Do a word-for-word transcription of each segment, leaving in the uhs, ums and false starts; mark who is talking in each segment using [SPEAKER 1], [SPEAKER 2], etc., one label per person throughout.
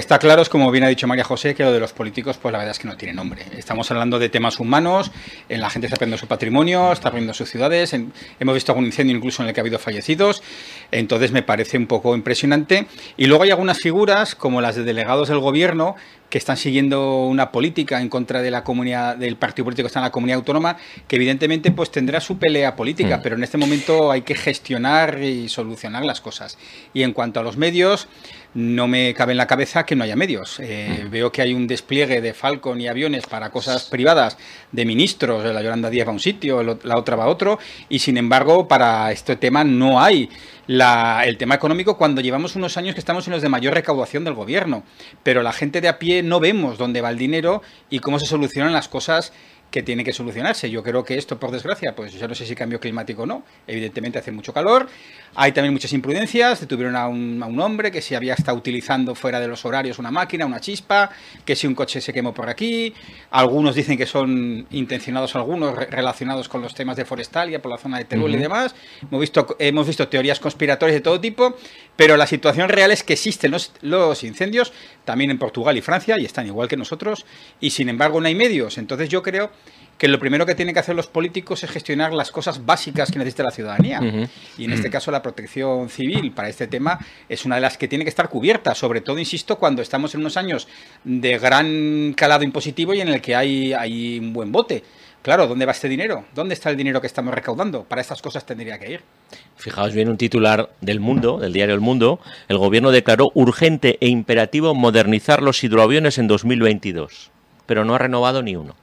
[SPEAKER 1] está claro es, como bien ha dicho María José, que lo de los políticos, pues la verdad es que no tiene nombre. Estamos hablando de temas humanos, en la gente está perdiendo su patrimonio, está perdiendo sus ciudades, en, hemos visto algún incendio incluso en el que ha habido fallecidos, entonces me parece un poco impresionante. Y luego hay algunas figuras, como las de delegados del gobierno, que están siguiendo una política en contra de la comunidad, del partido político que está en la comunidad autónoma, que evidentemente pues tendrá su pelea política, mm. pero en este momento hay que gestionar y solucionar las cosas. Y en cuanto a los medios, no me cabe en la cabeza que no haya medios. Eh, mm. Veo que hay un despliegue de Falcon y aviones para cosas privadas de ministros, la Yolanda Díaz va a un sitio, la otra va a otro, y sin embargo para este tema no hay la, el tema económico, cuando llevamos unos años que estamos en los de mayor recaudación del gobierno, pero la gente de a pie no vemos dónde va el dinero y cómo se solucionan las cosas que tiene que solucionarse. Yo creo que esto, por desgracia, pues yo no sé si cambio climático o no, evidentemente hace mucho calor, hay también muchas imprudencias, detuvieron a un, a un hombre que si había estado utilizando fuera de los horarios una máquina, una chispa, que si un coche se quemó por aquí, algunos dicen que son intencionados algunos re relacionados con los temas de Forestalia, por la zona de Teruel uh-huh. y demás, hemos visto, hemos visto teorías conspiratorias de todo tipo, pero la situación real es que existen los, los incendios, también en Portugal y Francia, y están igual que nosotros, y sin embargo no hay medios. Entonces yo creo que lo primero que tienen que hacer los políticos es gestionar las cosas básicas que necesita la ciudadanía. Uh-huh. Y en este caso la protección civil para este tema es una de las que tiene que estar cubierta, sobre todo, insisto, cuando estamos en unos años de gran calado impositivo y en el que hay, hay un buen bote. Claro, ¿dónde va este dinero? ¿Dónde está el dinero que estamos recaudando? Para estas cosas tendría que ir.
[SPEAKER 2] Fijaos bien un titular del Mundo, del diario El Mundo. El gobierno declaró urgente e imperativo modernizar los hidroaviones en dos mil veintidós, pero no ha renovado ni uno.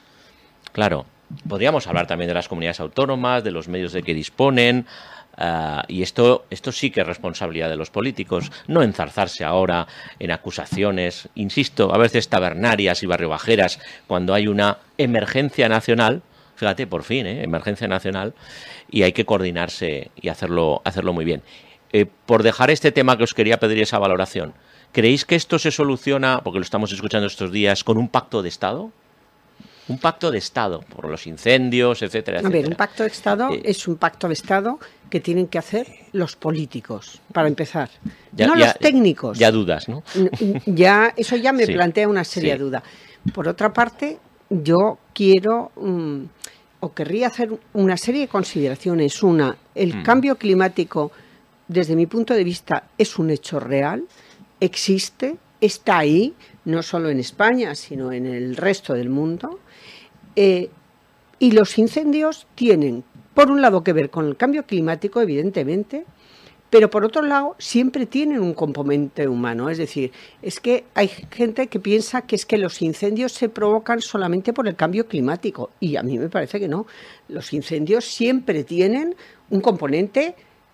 [SPEAKER 2] Claro, podríamos hablar también de las comunidades autónomas, de los medios de que disponen, uh, y esto, esto sí que es responsabilidad de los políticos, no enzarzarse ahora en acusaciones, insisto, a veces tabernarias y barriobajeras, cuando hay una emergencia nacional, fíjate, por fin, ¿eh? emergencia nacional, y hay que coordinarse y hacerlo, hacerlo muy bien. Eh, por dejar este tema que os quería pedir esa valoración, ¿creéis que esto se soluciona, porque lo estamos escuchando estos días, con un pacto de Estado? Un pacto de Estado, por los incendios, etcétera, etcétera.
[SPEAKER 3] A ver, un pacto de Estado eh, es un pacto de Estado que tienen que hacer los políticos, para empezar. Ya, no ya, los técnicos.
[SPEAKER 2] Ya dudas, ¿no?
[SPEAKER 3] Ya, eso ya me sí, plantea una seria
[SPEAKER 2] sí.
[SPEAKER 3] duda. Por otra parte, yo quiero um, o querría hacer una serie de consideraciones. Una, el mm. cambio climático, desde mi punto de vista, es un hecho real, existe, está ahí, no solo en España, sino en el resto del mundo. Eh, y los incendios tienen, por un lado, que ver con el cambio climático, evidentemente, pero por otro lado, siempre tienen un componente humano. Es decir, es que hay gente que piensa que es que los incendios se provocan solamente por el cambio climático, y a mí me parece que no. Los incendios siempre tienen un componente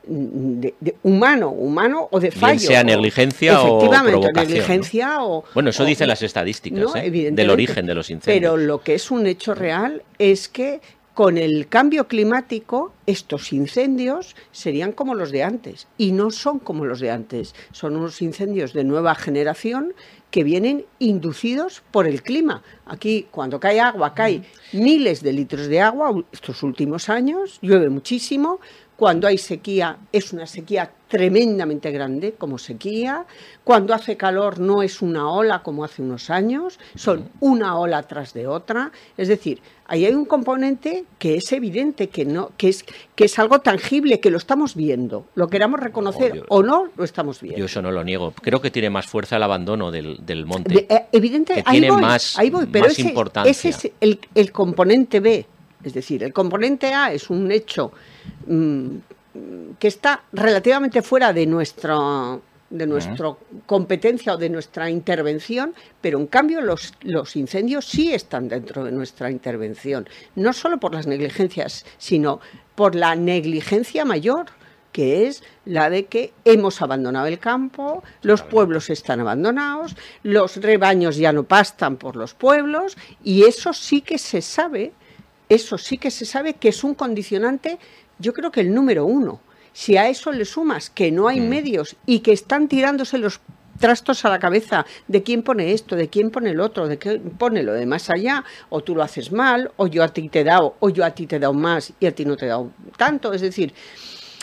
[SPEAKER 3] De, de humano, humano o de fallo.
[SPEAKER 2] Bien sea negligencia o, o provocación.
[SPEAKER 3] Negligencia
[SPEAKER 2] ¿no?
[SPEAKER 3] o,
[SPEAKER 2] bueno, eso
[SPEAKER 3] o,
[SPEAKER 2] dicen las estadísticas,
[SPEAKER 3] ¿no?
[SPEAKER 2] ¿eh? Del origen de los incendios.
[SPEAKER 3] Pero lo que es un hecho real es que con el cambio climático estos incendios serían como los de antes, y no son como los de antes. Son unos incendios de nueva generación que vienen inducidos por el clima. Aquí, cuando cae agua, cae miles de litros de agua. Estos últimos años llueve muchísimo. Cuando hay sequía, es una sequía tremendamente grande, como sequía. Cuando hace calor no es una ola como hace unos años, son una ola tras de otra. Es decir, ahí hay un componente que es evidente, que no, que es, que es algo tangible, que lo estamos viendo. Lo queramos reconocer oh, yo, o no, lo estamos viendo.
[SPEAKER 2] Yo eso no lo niego. Creo que tiene más fuerza el abandono del, del monte.
[SPEAKER 3] De, eh, evidente,
[SPEAKER 2] que
[SPEAKER 3] ahí
[SPEAKER 2] tiene
[SPEAKER 3] voy,
[SPEAKER 2] más,
[SPEAKER 3] ahí voy, pero
[SPEAKER 2] más
[SPEAKER 3] ese,
[SPEAKER 2] importancia.
[SPEAKER 3] Ese es el, el componente B. Es decir, el componente A es un hecho mmm, que está relativamente fuera de nuestra, de nuestra uh-huh. competencia o de nuestra intervención, pero en cambio los, los incendios sí están dentro de nuestra intervención, no solo por las negligencias, sino por la negligencia mayor, que es la de que hemos abandonado el campo, los pueblos están abandonados, los rebaños ya no pastan por los pueblos, y eso sí que se sabe. Eso sí que se sabe que es un condicionante, yo creo que el número uno. Si a eso le sumas que no hay mm. medios y que están tirándose los trastos a la cabeza de quién pone esto, de quién pone el otro, de quién pone lo de más allá, o tú lo haces mal, o yo a ti te he dado, o yo a ti te he dado más y a ti no te he dado tanto. Es decir,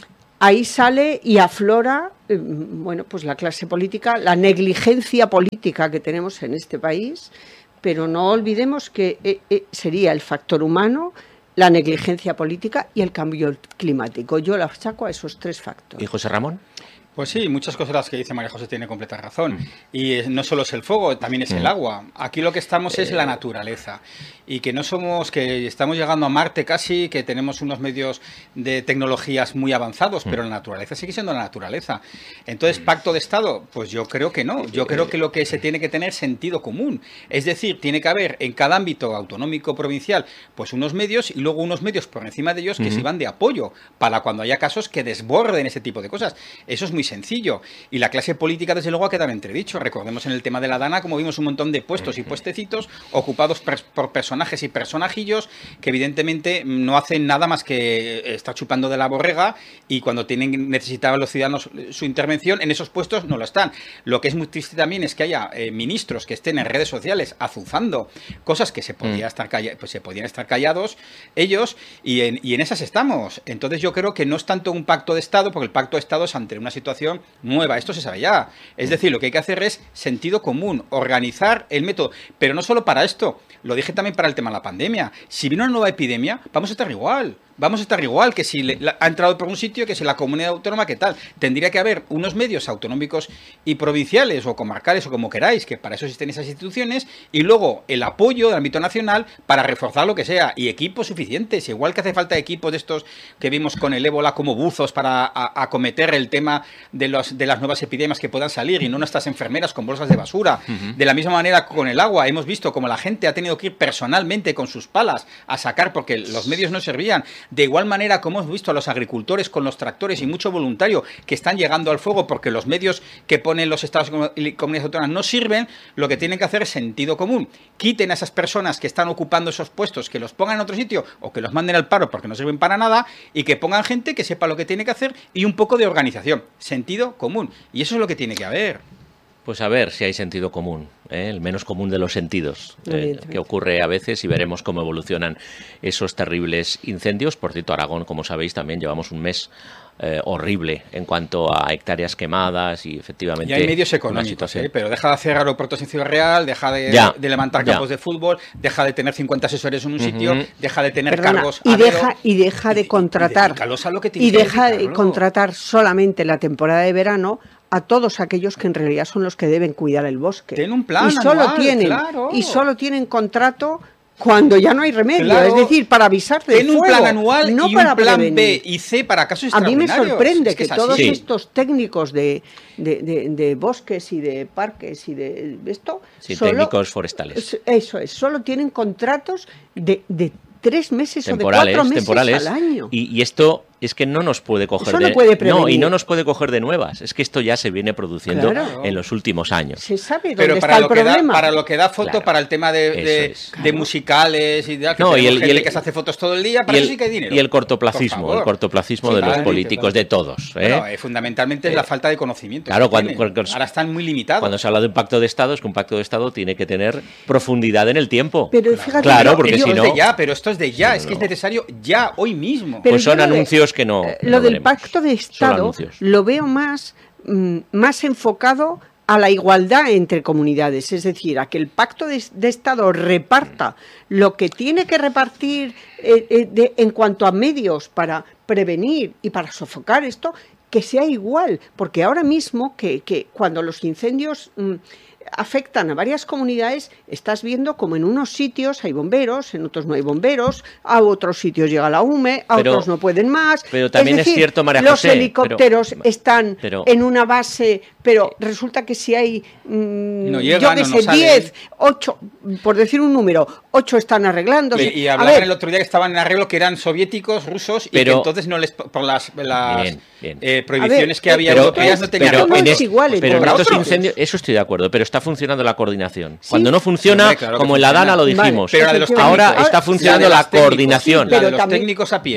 [SPEAKER 3] ahí sale y aflora, eh, bueno, pues la clase política, la negligencia política que tenemos en este país, pero no olvidemos que eh, eh, sería el factor humano, la negligencia política y el cambio climático. Yo la saco a esos tres factores.
[SPEAKER 2] ¿Y José Ramón?
[SPEAKER 1] Pues sí, muchas cosas las que dice María José tiene completa razón. Y eh, no solo es el fuego, también es el agua. Aquí lo que estamos es la naturaleza. Y que no somos, que estamos llegando a Marte casi, que tenemos unos medios de tecnologías muy avanzados, pero la naturaleza sigue siendo la naturaleza. Entonces, ¿pacto de Estado? Pues yo creo que no. Yo creo que lo que se tiene que tener es sentido común. Es decir, tiene que haber en cada ámbito autonómico, provincial, pues unos medios y luego unos medios por encima de ellos que uh-huh. sirvan de apoyo para cuando haya casos que desborden ese tipo de cosas. Eso es muy sencillo. Y la clase política, desde luego, ha quedado entredicho. Recordemos en el tema de la Dana, como vimos un montón de puestos y puestecitos ocupados per- por personajes y personajillos que evidentemente no hacen nada más que estar chupando de la borrega, y cuando tienen necesitaban los ciudadanos su intervención, en esos puestos no lo están. Lo que es muy triste también es que haya eh, ministros que estén en redes sociales azuzando cosas que se, podía estar calla- pues se podían estar callados ellos, y en, y en esas estamos. Entonces yo creo que no es tanto un pacto de Estado, porque el pacto de Estado es ante una situación nueva, esto se sabe ya. Es decir, lo que hay que hacer es sentido común, organizar el método, pero no solo para esto, lo dije también para el tema de la pandemia. Si viene una nueva epidemia, vamos a estar igual. Vamos a estar igual que si le, la, ha entrado por un sitio, que si la comunidad autónoma, ¿qué tal? Tendría que haber unos medios autonómicos y provinciales o comarcales o como queráis, que para eso existen esas instituciones, y luego el apoyo del ámbito nacional para reforzar lo que sea, y equipos suficientes, igual que hace falta equipos de estos que vimos con el ébola como buzos para a, acometer el tema de, los, de las nuevas epidemias que puedan salir, y no nuestras enfermeras con bolsas de basura. Uh-huh. De la misma manera con el agua, hemos visto como la gente ha tenido que ir personalmente con sus palas a sacar porque los medios no servían. De igual manera como hemos visto a los agricultores con los tractores y mucho voluntario que están llegando al fuego porque los medios que ponen los estados y comunidades autónomas no sirven, lo que tienen que hacer es sentido común. Quiten a esas personas que están ocupando esos puestos, que los pongan en otro sitio o que los manden al paro porque no sirven para nada, y que pongan gente que sepa lo que tiene que hacer y un poco de organización. Sentido común. Y eso es lo que tiene que haber.
[SPEAKER 2] Pues a ver si hay sentido común, ¿eh? El menos común de los sentidos, eh, que ocurre a veces, y veremos cómo evolucionan esos terribles incendios. Por cierto, Aragón, como sabéis, también llevamos un mes eh, horrible en cuanto a hectáreas quemadas y efectivamente...
[SPEAKER 1] Y hay medios económicos, ¿eh? Pero deja de hacer aeropuertos en Ciudad Real, deja de, ya, de levantar campos ya. de fútbol, deja de tener cincuenta asesores en un sitio, uh-huh. deja de tener Perdona, cargos...
[SPEAKER 3] Y deja, y deja de contratar,
[SPEAKER 1] y,
[SPEAKER 3] y deja de contratar solamente la temporada de verano a todos aquellos que en realidad son los que deben cuidar el bosque.
[SPEAKER 1] Tienen un plan
[SPEAKER 3] y solo
[SPEAKER 1] anual,
[SPEAKER 3] tienen
[SPEAKER 1] claro.
[SPEAKER 3] Y solo tienen contrato cuando ya no hay remedio,
[SPEAKER 1] claro.
[SPEAKER 3] Es decir, para avisar del
[SPEAKER 1] fuego. Tienen un plan anual
[SPEAKER 3] no
[SPEAKER 1] y
[SPEAKER 3] para
[SPEAKER 1] un plan
[SPEAKER 3] prevenir.
[SPEAKER 1] B y C para casos extraordinarios.
[SPEAKER 3] A mí me sorprende
[SPEAKER 1] es que,
[SPEAKER 3] que todos
[SPEAKER 1] sí.
[SPEAKER 3] estos técnicos de, de, de, de bosques y de parques y de esto...
[SPEAKER 2] Sí,
[SPEAKER 3] solo,
[SPEAKER 2] técnicos forestales.
[SPEAKER 3] Eso es, solo tienen contratos de... de tres meses
[SPEAKER 2] temporales,
[SPEAKER 3] o de cuatro meses
[SPEAKER 2] temporales,
[SPEAKER 3] al año.
[SPEAKER 2] Y, y esto es que no nos puede coger
[SPEAKER 3] Eso
[SPEAKER 2] de
[SPEAKER 3] no, puede
[SPEAKER 2] no y no nos puede coger de nuevas. Es que esto ya se viene produciendo
[SPEAKER 3] claro.
[SPEAKER 2] en los últimos años.
[SPEAKER 3] Se sabe dónde
[SPEAKER 1] Pero
[SPEAKER 3] está
[SPEAKER 1] para
[SPEAKER 3] el
[SPEAKER 1] lo que
[SPEAKER 3] problema.
[SPEAKER 1] Da, para lo que da foto,
[SPEAKER 2] claro.
[SPEAKER 1] para el tema de, de,
[SPEAKER 2] es.
[SPEAKER 1] de claro. musicales y de que
[SPEAKER 2] no, y el,
[SPEAKER 1] gente
[SPEAKER 2] y el,
[SPEAKER 1] que se hace fotos todo el día, para
[SPEAKER 2] y
[SPEAKER 1] eso
[SPEAKER 2] el,
[SPEAKER 1] sí que hay dinero.
[SPEAKER 2] Y el cortoplacismo, el cortoplacismo sí, de los políticos, de todos. ¿eh?
[SPEAKER 1] Bueno, eh, fundamentalmente es la falta de conocimiento.
[SPEAKER 2] Claro, cuando, cuando,
[SPEAKER 1] ahora están muy limitados.
[SPEAKER 2] Cuando se habla de un pacto de Estado, es que un pacto de Estado tiene que tener profundidad en el tiempo.
[SPEAKER 3] Pero fíjate,
[SPEAKER 2] claro, porque si no...
[SPEAKER 1] Es de ya, pero esto es de ya, sí, es que no. es necesario ya, hoy mismo.
[SPEAKER 2] Pero pues son anuncios de, que no...
[SPEAKER 3] Eh, lo
[SPEAKER 2] no
[SPEAKER 3] del
[SPEAKER 2] veremos.
[SPEAKER 3] pacto de Estado lo veo más, mm, más enfocado a la igualdad entre comunidades, es decir, a que el pacto de, de Estado reparta lo que tiene que repartir eh, eh, de, en cuanto a medios para prevenir y para sofocar esto, que sea igual, porque ahora mismo que, que cuando los incendios... Mm, afectan a varias comunidades, estás viendo como en unos sitios hay bomberos, en otros no hay bomberos, a otros sitios llega la U M E, a pero, otros no pueden más.
[SPEAKER 2] Pero también es, decir, es cierto, María
[SPEAKER 3] los
[SPEAKER 2] José,
[SPEAKER 3] Los helicópteros
[SPEAKER 2] pero,
[SPEAKER 3] están
[SPEAKER 2] pero,
[SPEAKER 3] en una base, pero resulta que si hay, mmm,
[SPEAKER 1] no llegan,
[SPEAKER 3] yo qué
[SPEAKER 1] no,
[SPEAKER 3] sé,
[SPEAKER 1] no
[SPEAKER 3] diez, ocho, por decir un número, ocho están arreglándose.
[SPEAKER 1] Y, y hablaban el otro día que estaban en arreglo que eran soviéticos, rusos, pero, y que entonces no les, por las, las bien, bien. Eh, prohibiciones ver, que había
[SPEAKER 3] pero,
[SPEAKER 1] europeas no tenían
[SPEAKER 2] pero,
[SPEAKER 1] en
[SPEAKER 2] es,
[SPEAKER 3] iguales,
[SPEAKER 2] pero en estos
[SPEAKER 3] otros.
[SPEAKER 2] incendios, eso estoy de acuerdo, pero está funcionando la coordinación.
[SPEAKER 3] ¿Sí?
[SPEAKER 2] Cuando no funciona,
[SPEAKER 1] Hombre, claro
[SPEAKER 2] como
[SPEAKER 1] funciona.
[SPEAKER 2] en la Dana lo dijimos,
[SPEAKER 1] vale, pero la de los
[SPEAKER 2] ahora
[SPEAKER 1] técnicos,
[SPEAKER 2] está funcionando
[SPEAKER 1] la,
[SPEAKER 2] la coordinación.
[SPEAKER 1] Sí, la de los también, técnicos a pie.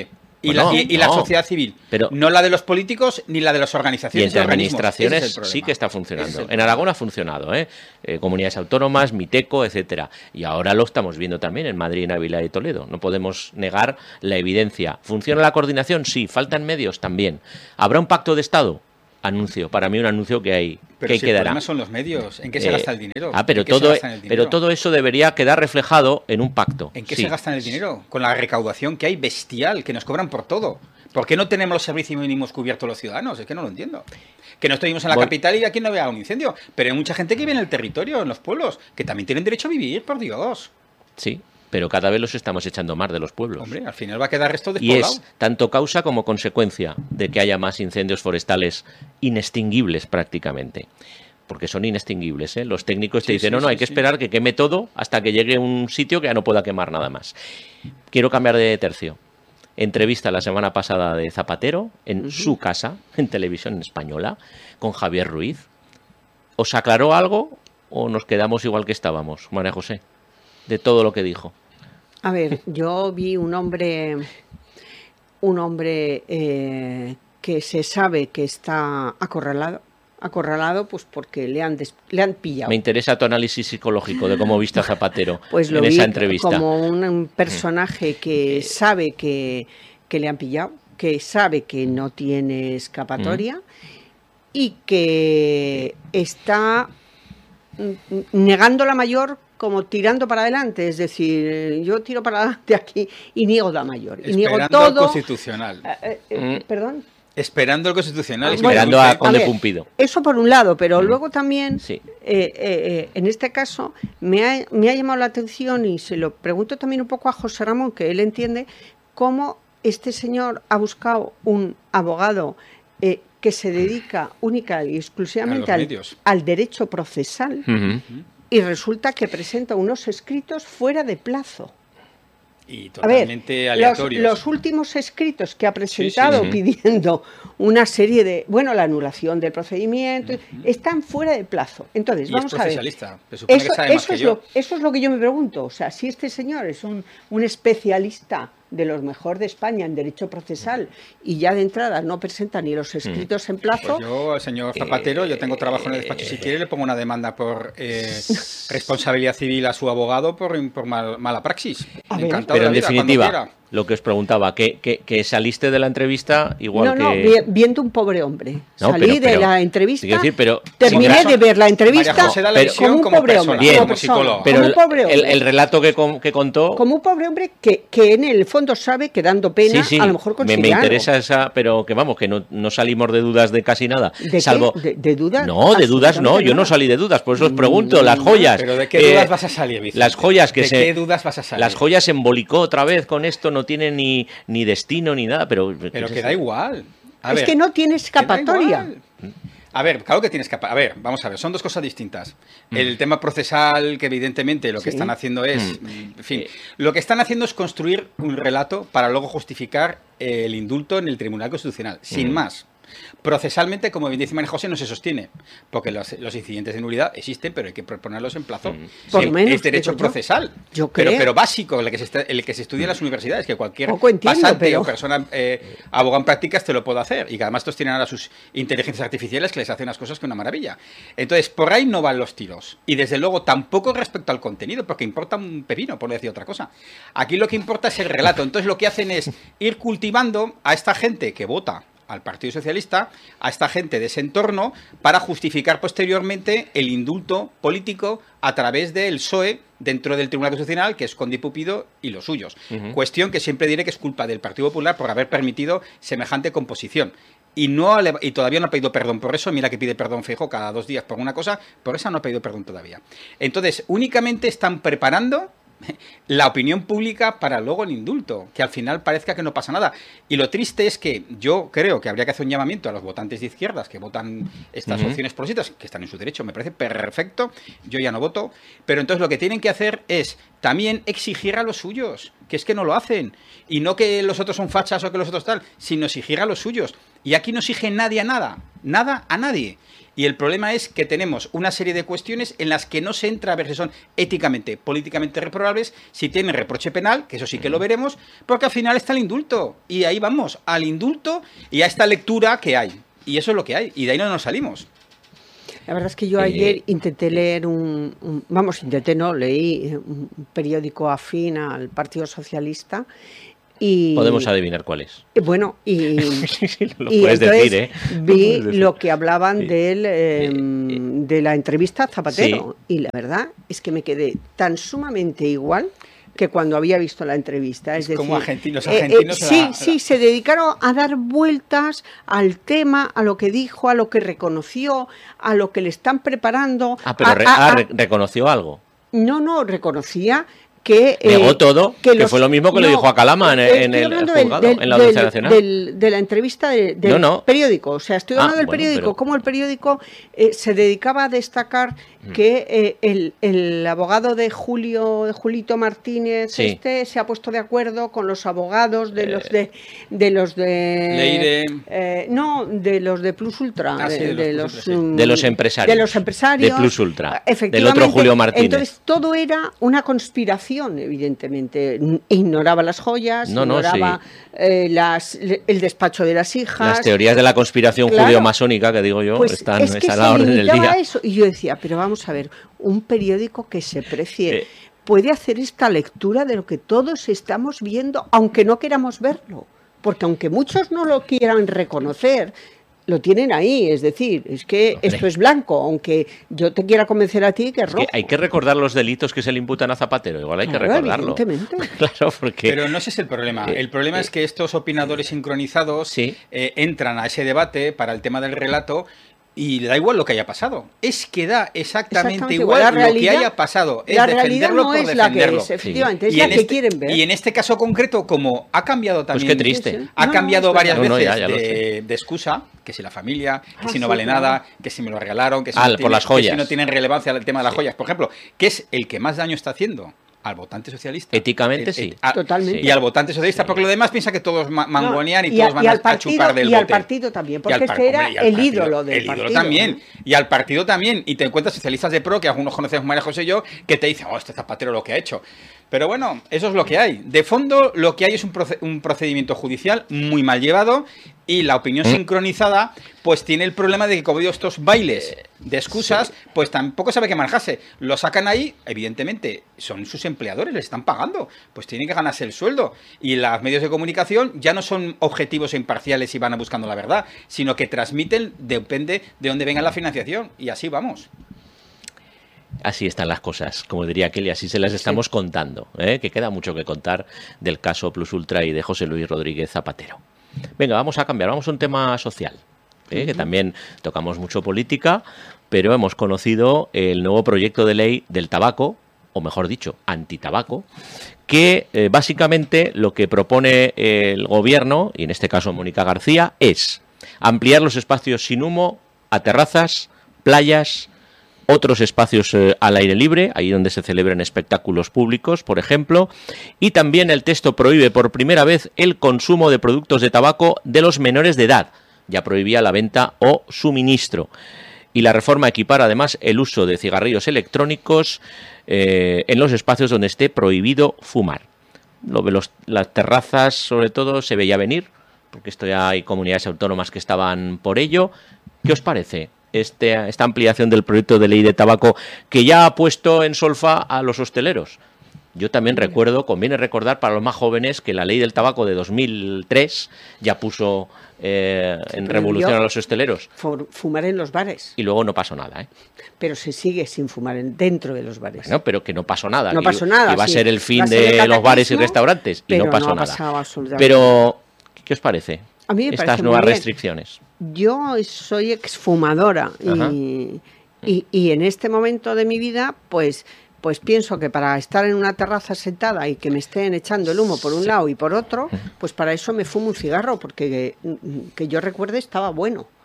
[SPEAKER 1] Y,
[SPEAKER 2] Bueno,
[SPEAKER 1] la, y, y la
[SPEAKER 2] no,
[SPEAKER 1] sociedad civil.
[SPEAKER 2] pero-
[SPEAKER 1] no la de los políticos ni la de las
[SPEAKER 2] Y
[SPEAKER 1] organizaciones.
[SPEAKER 2] entre
[SPEAKER 1] y organismos.
[SPEAKER 2] administraciones
[SPEAKER 1] Ese es el problema.
[SPEAKER 2] sí que está
[SPEAKER 1] Ese es
[SPEAKER 2] funcionando.
[SPEAKER 1] el
[SPEAKER 2] En
[SPEAKER 1] problema.
[SPEAKER 2] Aragón ha funcionado, ¿eh? Eh, comunidades autónomas, Miteco, etcétera. Y ahora lo estamos viendo también en Madrid, en Ávila y Toledo. No podemos negar la evidencia. ¿Funciona la coordinación? Sí. ¿Faltan medios? También. ¿Habrá un pacto de Estado? Anuncio. Para mí un anuncio que hay
[SPEAKER 1] Pero
[SPEAKER 2] que ahí
[SPEAKER 1] si el
[SPEAKER 2] quedará.
[SPEAKER 1] problema son los medios. ¿En qué se
[SPEAKER 2] Eh,
[SPEAKER 1] gasta el dinero?
[SPEAKER 2] Ah, pero
[SPEAKER 1] ¿En qué se
[SPEAKER 2] todo,
[SPEAKER 1] gasta el dinero?
[SPEAKER 2] pero todo eso debería quedar reflejado en un pacto.
[SPEAKER 1] ¿En qué
[SPEAKER 2] Sí.
[SPEAKER 1] se gastan el dinero? Con la recaudación que hay bestial, que nos cobran por todo. ¿Por qué no tenemos los servicios mínimos cubiertos los ciudadanos? Es que no lo entiendo. Que no estuvimos en la
[SPEAKER 2] Bueno.
[SPEAKER 1] capital y aquí no vea un incendio. Pero hay mucha gente que vive en el territorio, en los pueblos, que también tienen derecho a vivir, por Dios.
[SPEAKER 2] Sí, pero cada vez los estamos echando más de los pueblos.
[SPEAKER 1] Hombre, al final va a quedar resto
[SPEAKER 2] Y
[SPEAKER 1] despoblado.
[SPEAKER 2] es tanto causa como consecuencia de que haya más incendios forestales inextinguibles prácticamente. Porque son inextinguibles, ¿eh? Los técnicos te
[SPEAKER 1] Sí,
[SPEAKER 2] dicen,
[SPEAKER 1] sí,
[SPEAKER 2] no, no,
[SPEAKER 1] sí,
[SPEAKER 2] hay que
[SPEAKER 1] sí.
[SPEAKER 2] esperar que queme todo hasta que llegue a un sitio que ya no pueda quemar nada más. Quiero cambiar de tercio. Entrevista la semana pasada de Zapatero en su casa, en televisión española, con Javier Ruiz. ¿Os aclaró algo o nos quedamos igual que estábamos, María José? De todo lo que dijo.
[SPEAKER 3] A ver, yo vi un hombre, un hombre eh, que se sabe que está acorralado, acorralado pues porque le han, des- le han pillado.
[SPEAKER 2] Me interesa tu análisis psicológico de cómo viste a Zapatero
[SPEAKER 3] Pues lo
[SPEAKER 2] en
[SPEAKER 3] vi
[SPEAKER 2] esa entrevista.
[SPEAKER 3] como un, un personaje que sabe que, que le han pillado, que sabe que no tiene escapatoria y que está mm, negando la mayor como tirando para adelante. Es decir, yo tiro para adelante aquí y niego la mayor. Y niego
[SPEAKER 1] Esperando al
[SPEAKER 3] todo.
[SPEAKER 1] Constitucional.
[SPEAKER 3] Eh, eh, eh,
[SPEAKER 2] Mm.
[SPEAKER 3] Perdón.
[SPEAKER 1] Esperando el Constitucional. y que
[SPEAKER 2] Esperando
[SPEAKER 1] le
[SPEAKER 2] a
[SPEAKER 1] guste.
[SPEAKER 2] Conde
[SPEAKER 3] ver,
[SPEAKER 2] Pumpido.
[SPEAKER 3] Eso por un lado, pero
[SPEAKER 2] Mm.
[SPEAKER 3] luego también,
[SPEAKER 2] Sí.
[SPEAKER 3] eh, eh, eh, en este caso, me ha, me ha llamado la atención y se lo pregunto también un poco a José Ramón, que él entiende cómo este señor ha buscado un abogado eh, que se dedica única y exclusivamente
[SPEAKER 1] A los
[SPEAKER 3] al,
[SPEAKER 1] medios.
[SPEAKER 3] al derecho procesal
[SPEAKER 2] Ujú.
[SPEAKER 3] y resulta que presenta unos escritos fuera de plazo.
[SPEAKER 1] Y
[SPEAKER 3] A ver,
[SPEAKER 1] totalmente
[SPEAKER 3] los,
[SPEAKER 1] aleatorios.
[SPEAKER 3] los últimos escritos que ha presentado
[SPEAKER 2] sí.
[SPEAKER 3] pidiendo una serie de, bueno, la anulación del procedimiento, están fuera de plazo. Entonces,
[SPEAKER 1] Y
[SPEAKER 3] vamos
[SPEAKER 1] es
[SPEAKER 3] a ver.
[SPEAKER 1] procesalista. Se supone
[SPEAKER 3] Eso,
[SPEAKER 1] que sabe más
[SPEAKER 3] eso
[SPEAKER 1] que
[SPEAKER 3] es
[SPEAKER 1] yo.
[SPEAKER 3] lo, eso es lo que yo me pregunto. O sea, si este señor es un, un especialista de los mejores de España en derecho procesal y ya de entrada no presenta ni los escritos en plazo,
[SPEAKER 1] Pues yo, al señor Zapatero, yo tengo trabajo en el despacho. Si quiere, le pongo una demanda por eh, responsabilidad civil a su abogado por, por mal- mala praxis.
[SPEAKER 3] A ver.
[SPEAKER 1] Encantado
[SPEAKER 2] Pero
[SPEAKER 1] de
[SPEAKER 2] en
[SPEAKER 1] la vida, cuando
[SPEAKER 2] definitiva,
[SPEAKER 1] quiera.
[SPEAKER 2] lo que os preguntaba, que, que, que saliste de la entrevista igual
[SPEAKER 3] no,
[SPEAKER 2] que...
[SPEAKER 3] no, vi- viendo un pobre hombre.
[SPEAKER 2] No,
[SPEAKER 3] Salí
[SPEAKER 2] pero-
[SPEAKER 3] de
[SPEAKER 2] pero-
[SPEAKER 3] la entrevista,
[SPEAKER 2] quiero decir, pero-
[SPEAKER 3] terminé
[SPEAKER 1] Como
[SPEAKER 3] de ver la
[SPEAKER 1] María
[SPEAKER 3] entrevista
[SPEAKER 1] José da la
[SPEAKER 2] pero-
[SPEAKER 1] visión
[SPEAKER 3] como un
[SPEAKER 1] como
[SPEAKER 3] pobre
[SPEAKER 1] persona,
[SPEAKER 3] hombre,
[SPEAKER 2] Bien,
[SPEAKER 3] como
[SPEAKER 1] como
[SPEAKER 3] persona,
[SPEAKER 1] psicólogo.
[SPEAKER 2] Pero
[SPEAKER 3] como
[SPEAKER 2] el,
[SPEAKER 3] un pobre
[SPEAKER 2] el-
[SPEAKER 3] hombre.
[SPEAKER 2] el relato que, con- que contó...
[SPEAKER 3] Como un pobre hombre que, que en el fondo sabe que dando pena
[SPEAKER 2] Sí, sí,
[SPEAKER 3] a lo mejor
[SPEAKER 2] me,
[SPEAKER 3] consigue
[SPEAKER 2] me
[SPEAKER 3] algo.
[SPEAKER 2] interesa esa, pero que vamos, que no, no salimos de dudas de casi nada.
[SPEAKER 3] ¿De qué?
[SPEAKER 2] salvo
[SPEAKER 3] ¿De- de dudas?
[SPEAKER 2] No, de dudas no,
[SPEAKER 3] Absolutamente
[SPEAKER 2] yo no
[SPEAKER 3] nada.
[SPEAKER 2] salí de dudas, por eso os pregunto, las joyas.
[SPEAKER 1] Pero ¿de qué
[SPEAKER 2] eh,
[SPEAKER 1] dudas vas a salir, Vicente?
[SPEAKER 2] Las joyas que
[SPEAKER 1] ¿De
[SPEAKER 2] se...
[SPEAKER 1] qué dudas vas a salir?
[SPEAKER 2] Las joyas se embolicó otra vez con esto, no tiene ni, ni destino ni nada, pero...
[SPEAKER 1] Pero que da igual. A
[SPEAKER 3] Es
[SPEAKER 1] ver,
[SPEAKER 3] que no tiene
[SPEAKER 1] que da
[SPEAKER 3] escapatoria.
[SPEAKER 1] igual. A ver, claro que tienes que... A ver, vamos a ver, son dos cosas distintas. El tema procesal, que evidentemente lo que
[SPEAKER 3] Sí.
[SPEAKER 1] están haciendo es... En fin, lo que están haciendo es construir un relato para luego justificar el indulto en el Tribunal Constitucional, sin más. Procesalmente, como bien dice María José, no se sostiene, porque los, los incidentes de nulidad existen, pero hay que proponerlos en plazo.
[SPEAKER 3] Por
[SPEAKER 1] Sí,
[SPEAKER 3] lo menos,
[SPEAKER 1] es derecho
[SPEAKER 3] digo yo.
[SPEAKER 1] procesal,
[SPEAKER 3] Yo
[SPEAKER 1] pero,
[SPEAKER 3] creo.
[SPEAKER 1] pero básico, el que, se está- el que se estudia en las universidades, que cualquier
[SPEAKER 3] Poco entiendo,
[SPEAKER 1] pasante
[SPEAKER 3] pero-
[SPEAKER 1] o persona eh, abogado en prácticas te lo puede hacer, y que además estos tienen ahora sus inteligencias artificiales que les hacen las cosas que una maravilla. Entonces, por ahí no van los tiros, y desde luego tampoco respecto al contenido, porque importa un pepino, por no decir otra cosa. Aquí lo que importa es el relato, entonces lo que hacen es ir cultivando a esta gente que vota al Partido Socialista, a esta gente de ese entorno, para justificar posteriormente el indulto político a través del P S O E dentro del Tribunal Constitucional, que es Conde y Pupido y los suyos.
[SPEAKER 2] Ujú.
[SPEAKER 1] Cuestión que siempre diré que es culpa del Partido Popular por haber permitido semejante composición. Y, no, le- y todavía no ha pedido perdón por eso. Mira que pide perdón Feijóo cada dos días por una cosa, por esa no ha pedido perdón todavía. Entonces, únicamente están preparando la opinión pública para luego el indulto, que al final parezca que no pasa nada. Y lo triste es que yo creo que habría que hacer un llamamiento a los votantes de izquierdas que votan estas
[SPEAKER 2] Ujú.
[SPEAKER 1] opciones progresistas, que están en su derecho, me parece perfecto, yo ya no voto, pero entonces lo que tienen que hacer es también exigir a los suyos, que es que no lo hacen, y no que los otros son fachas o que los otros tal, sino exigir a los suyos. Y aquí no exige nadie a nada, nada a nadie. Y el problema es que tenemos una serie de cuestiones en las que no se entra a ver si son éticamente, políticamente reprobables, si tienen reproche penal, que eso sí que lo veremos, porque al final está el indulto. Y ahí vamos, al indulto y a esta lectura que hay. Y eso es lo que hay. Y de ahí no nos salimos.
[SPEAKER 3] La verdad es que yo ayer intenté leer un, un... Vamos, intenté, no, leí un periódico afín al Partido Socialista. Y,
[SPEAKER 2] podemos adivinar cuál es.
[SPEAKER 3] Bueno, y,
[SPEAKER 2] lo
[SPEAKER 3] y
[SPEAKER 2] puedes decir, ¿eh?
[SPEAKER 3] vi
[SPEAKER 2] lo,
[SPEAKER 3] lo que hablaban
[SPEAKER 2] sí.
[SPEAKER 3] del, eh, de la entrevista a Zapatero. Sí. Y la verdad es que me quedé tan sumamente igual que cuando había visto la entrevista. Es, es decir,
[SPEAKER 1] como argentinos, argentinos
[SPEAKER 3] eh, eh, sí,
[SPEAKER 1] la, la...
[SPEAKER 3] sí, se dedicaron a dar vueltas al tema, a lo que dijo, a lo que reconoció, a lo que le están preparando.
[SPEAKER 2] Ah, pero
[SPEAKER 3] a,
[SPEAKER 2] re,
[SPEAKER 3] a,
[SPEAKER 2] ah, re, reconoció algo.
[SPEAKER 3] No, no, reconocía que...
[SPEAKER 2] Negó eh, todo, que, que los, fue lo mismo que
[SPEAKER 3] no,
[SPEAKER 2] le dijo a Calama en, en el juzgado, del, en la Audiencia
[SPEAKER 3] del,
[SPEAKER 2] Nacional.
[SPEAKER 3] Del, de la entrevista de, del no, no. periódico, o sea, estoy hablando ah, del bueno, periódico, pero... cómo el periódico eh, se dedicaba a destacar mm. que eh, el, el abogado de Julio, de Julito Martínez, sí. este, se ha puesto de acuerdo con los abogados de eh, los de, de los de
[SPEAKER 1] Leire.
[SPEAKER 3] Eh, no, de los de Plus Ultra,
[SPEAKER 1] ah, sí,
[SPEAKER 3] de,
[SPEAKER 1] de,
[SPEAKER 3] de,
[SPEAKER 1] los,
[SPEAKER 3] los,
[SPEAKER 2] um, de los empresarios,
[SPEAKER 3] de los empresarios,
[SPEAKER 2] de Plus Ultra,
[SPEAKER 3] efectivamente,
[SPEAKER 2] del otro Julio Martínez.
[SPEAKER 3] Entonces todo era una conspiración. Evidentemente, ignoraba las joyas,
[SPEAKER 2] no, no,
[SPEAKER 3] ignoraba
[SPEAKER 2] sí.
[SPEAKER 3] eh, las, el despacho de las hijas.
[SPEAKER 2] Las teorías de la conspiración
[SPEAKER 3] claro,
[SPEAKER 2] judío-masónica, que digo yo,
[SPEAKER 3] pues
[SPEAKER 2] están
[SPEAKER 3] es que
[SPEAKER 2] a la orden del día.
[SPEAKER 3] Eso. Y yo decía, pero vamos a ver, un periódico que se precie eh, puede hacer esta lectura de lo que todos estamos viendo, aunque no queramos verlo. Porque aunque muchos no lo quieran reconocer, lo tienen ahí, es decir, es que Hombre. esto es blanco, aunque yo te quiera convencer a ti que es, es rojo.
[SPEAKER 2] Que hay que recordar los delitos que se le imputan a Zapatero, igual hay claro, que recordarlo.
[SPEAKER 3] Evidentemente.
[SPEAKER 2] Claro, porque...
[SPEAKER 1] Pero no ese es el problema. El problema eh, es que estos opinadores sincronizados
[SPEAKER 2] ¿sí?
[SPEAKER 1] eh, entran a ese debate para el tema del relato y le da igual lo que haya pasado. Es que da exactamente, exactamente igual la realidad, lo que haya pasado. Es
[SPEAKER 3] la realidad
[SPEAKER 1] defenderlo
[SPEAKER 3] no
[SPEAKER 1] por
[SPEAKER 3] es
[SPEAKER 1] defenderlo.
[SPEAKER 3] La que es, efectivamente,
[SPEAKER 1] sí.
[SPEAKER 3] es la
[SPEAKER 1] este,
[SPEAKER 3] que quieren ver.
[SPEAKER 1] Y en este caso concreto, como ha cambiado también...
[SPEAKER 2] Pues qué triste.
[SPEAKER 1] Sí, sí. Ha no, cambiado no, varias
[SPEAKER 2] no,
[SPEAKER 1] veces
[SPEAKER 2] no, ya, ya
[SPEAKER 1] de, de excusa, que si la familia, que
[SPEAKER 3] ah,
[SPEAKER 1] si no
[SPEAKER 3] sí,
[SPEAKER 1] vale
[SPEAKER 3] claro.
[SPEAKER 1] nada, que si me lo regalaron, que si,
[SPEAKER 2] ah,
[SPEAKER 1] no,
[SPEAKER 2] por
[SPEAKER 1] tiene,
[SPEAKER 2] las joyas.
[SPEAKER 1] que si no tienen relevancia el tema de las sí. joyas. Por ejemplo, que es el que más daño está haciendo al votante socialista.
[SPEAKER 2] Éticamente
[SPEAKER 1] el,
[SPEAKER 2] sí.
[SPEAKER 1] A,
[SPEAKER 3] Totalmente.
[SPEAKER 1] Y al votante socialista, sí. porque lo demás piensa que todos mangonean
[SPEAKER 3] no,
[SPEAKER 1] y, y todos a, van
[SPEAKER 3] y
[SPEAKER 1] a,
[SPEAKER 3] partido,
[SPEAKER 1] a chupar del
[SPEAKER 3] y
[SPEAKER 1] bote.
[SPEAKER 3] Y al partido también, porque
[SPEAKER 1] par,
[SPEAKER 3] este era
[SPEAKER 1] hombre,
[SPEAKER 3] el
[SPEAKER 1] partido,
[SPEAKER 3] ídolo del
[SPEAKER 1] el
[SPEAKER 3] partido.
[SPEAKER 1] ídolo también. ¿no? Y al partido también. Y te encuentras socialistas de pro, que algunos conocemos, María José y yo, que te dicen, oh, este Zapatero lo que ha hecho. Pero bueno, eso es lo que hay. De fondo, lo que hay es un, proce un procedimiento judicial muy mal llevado y la opinión ¿Mm? sincronizada pues tiene el problema de que como digo, estos bailes de excusas, sí. pues tampoco sabe qué manejarse. Lo sacan ahí, evidentemente, son sus empleadores, les están pagando, pues tienen que ganarse el sueldo. Y los medios de comunicación ya no son objetivos e imparciales y van a buscando la verdad, sino que transmiten, depende de dónde venga la financiación. Y así vamos.
[SPEAKER 2] Así están las cosas, como diría Kelly, así se las estamos sí. contando, ¿eh? que queda mucho que contar del caso Plus Ultra y de José Luis Rodríguez Zapatero. Venga, vamos a cambiar, vamos a un tema social, ¿eh? uh-huh. que también tocamos mucho política, pero hemos conocido el nuevo proyecto de ley del tabaco, o mejor dicho, antitabaco, que eh, básicamente lo que propone el gobierno, y en este caso Mónica García, es ampliar los espacios sin humo a terrazas, playas, otros espacios eh, al aire libre, ahí donde se celebran espectáculos públicos, por ejemplo, y también el texto prohíbe por primera vez el consumo de productos de tabaco de los menores de edad, ya prohibía la venta o suministro. Y la reforma equipara además el uso de cigarrillos electrónicos eh, en los espacios donde esté prohibido fumar. Lo de los, las terrazas, sobre todo, se veía venir, porque esto ya hay comunidades autónomas que estaban por ello. ¿Qué os parece este, esta ampliación del proyecto de ley de tabaco que ya ha puesto en solfa a los hosteleros? Yo también recuerdo, conviene recordar para los más jóvenes, que la ley del tabaco de dos mil tres ya puso eh, sí, en revolución a los hosteleros.
[SPEAKER 3] Fumar en los bares.
[SPEAKER 2] Y luego no pasó nada, ¿eh?
[SPEAKER 3] Pero se sigue sin fumar en, dentro de los bares.
[SPEAKER 2] Bueno, pero que no pasó nada.
[SPEAKER 3] No
[SPEAKER 2] que,
[SPEAKER 3] pasó nada.
[SPEAKER 2] Que iba
[SPEAKER 3] sí.
[SPEAKER 2] a ser el fin de los bares y restaurantes. Y no pasó
[SPEAKER 3] no
[SPEAKER 2] nada.
[SPEAKER 3] Absolutamente
[SPEAKER 2] pero, ¿qué os parece?
[SPEAKER 3] A mí me
[SPEAKER 2] estas
[SPEAKER 3] parece
[SPEAKER 2] nuevas
[SPEAKER 3] muy bien.
[SPEAKER 2] restricciones?
[SPEAKER 3] Yo soy exfumadora y, y, y en este momento de mi vida, pues... pues pienso que para estar en una terraza sentada y que me estén echando el humo por un lado y por otro, pues para eso me fumo un cigarro, porque que yo recuerde estaba bueno.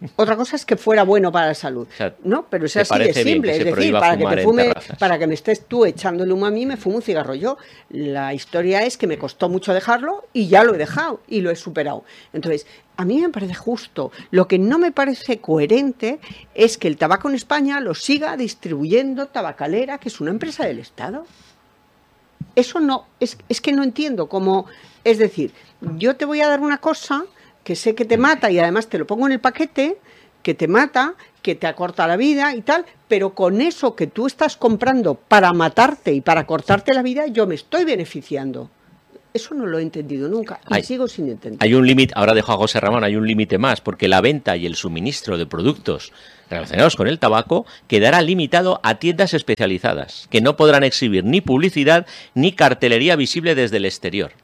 [SPEAKER 3] Otra cosa es que fuera bueno para la salud.
[SPEAKER 2] O sea,
[SPEAKER 3] no, pero es
[SPEAKER 2] ¿te
[SPEAKER 3] así de
[SPEAKER 2] parece bien
[SPEAKER 3] simple.
[SPEAKER 2] que se
[SPEAKER 3] Es decir,
[SPEAKER 2] prohíba
[SPEAKER 3] para que
[SPEAKER 2] fumar
[SPEAKER 3] te
[SPEAKER 2] en
[SPEAKER 3] fume,
[SPEAKER 2] terrazas?
[SPEAKER 3] para que me estés tú echando el humo a mí, me fumo un cigarro yo. La historia es que me costó mucho dejarlo y ya lo he dejado y lo he superado. Entonces, a mí me parece justo. Lo que no me parece coherente es que el tabaco en España lo siga distribuyendo Tabacalera, que es una empresa del Estado. Eso no, es, es que no entiendo cómo, es decir, yo te voy a dar una cosa que sé que te mata y además te lo pongo en el paquete, que te mata, que te acorta la vida y tal, pero con eso que tú estás comprando para matarte y para cortarte la vida, yo me estoy beneficiando. Eso no lo he entendido nunca y
[SPEAKER 2] hay,
[SPEAKER 3] sigo sin entender.
[SPEAKER 2] Hay un límite, ahora dejo a José Ramón, hay un límite más, porque la venta y el suministro de productos relacionados con el tabaco quedará limitado a tiendas especializadas, que no podrán exhibir ni publicidad ni cartelería visible desde el exterior.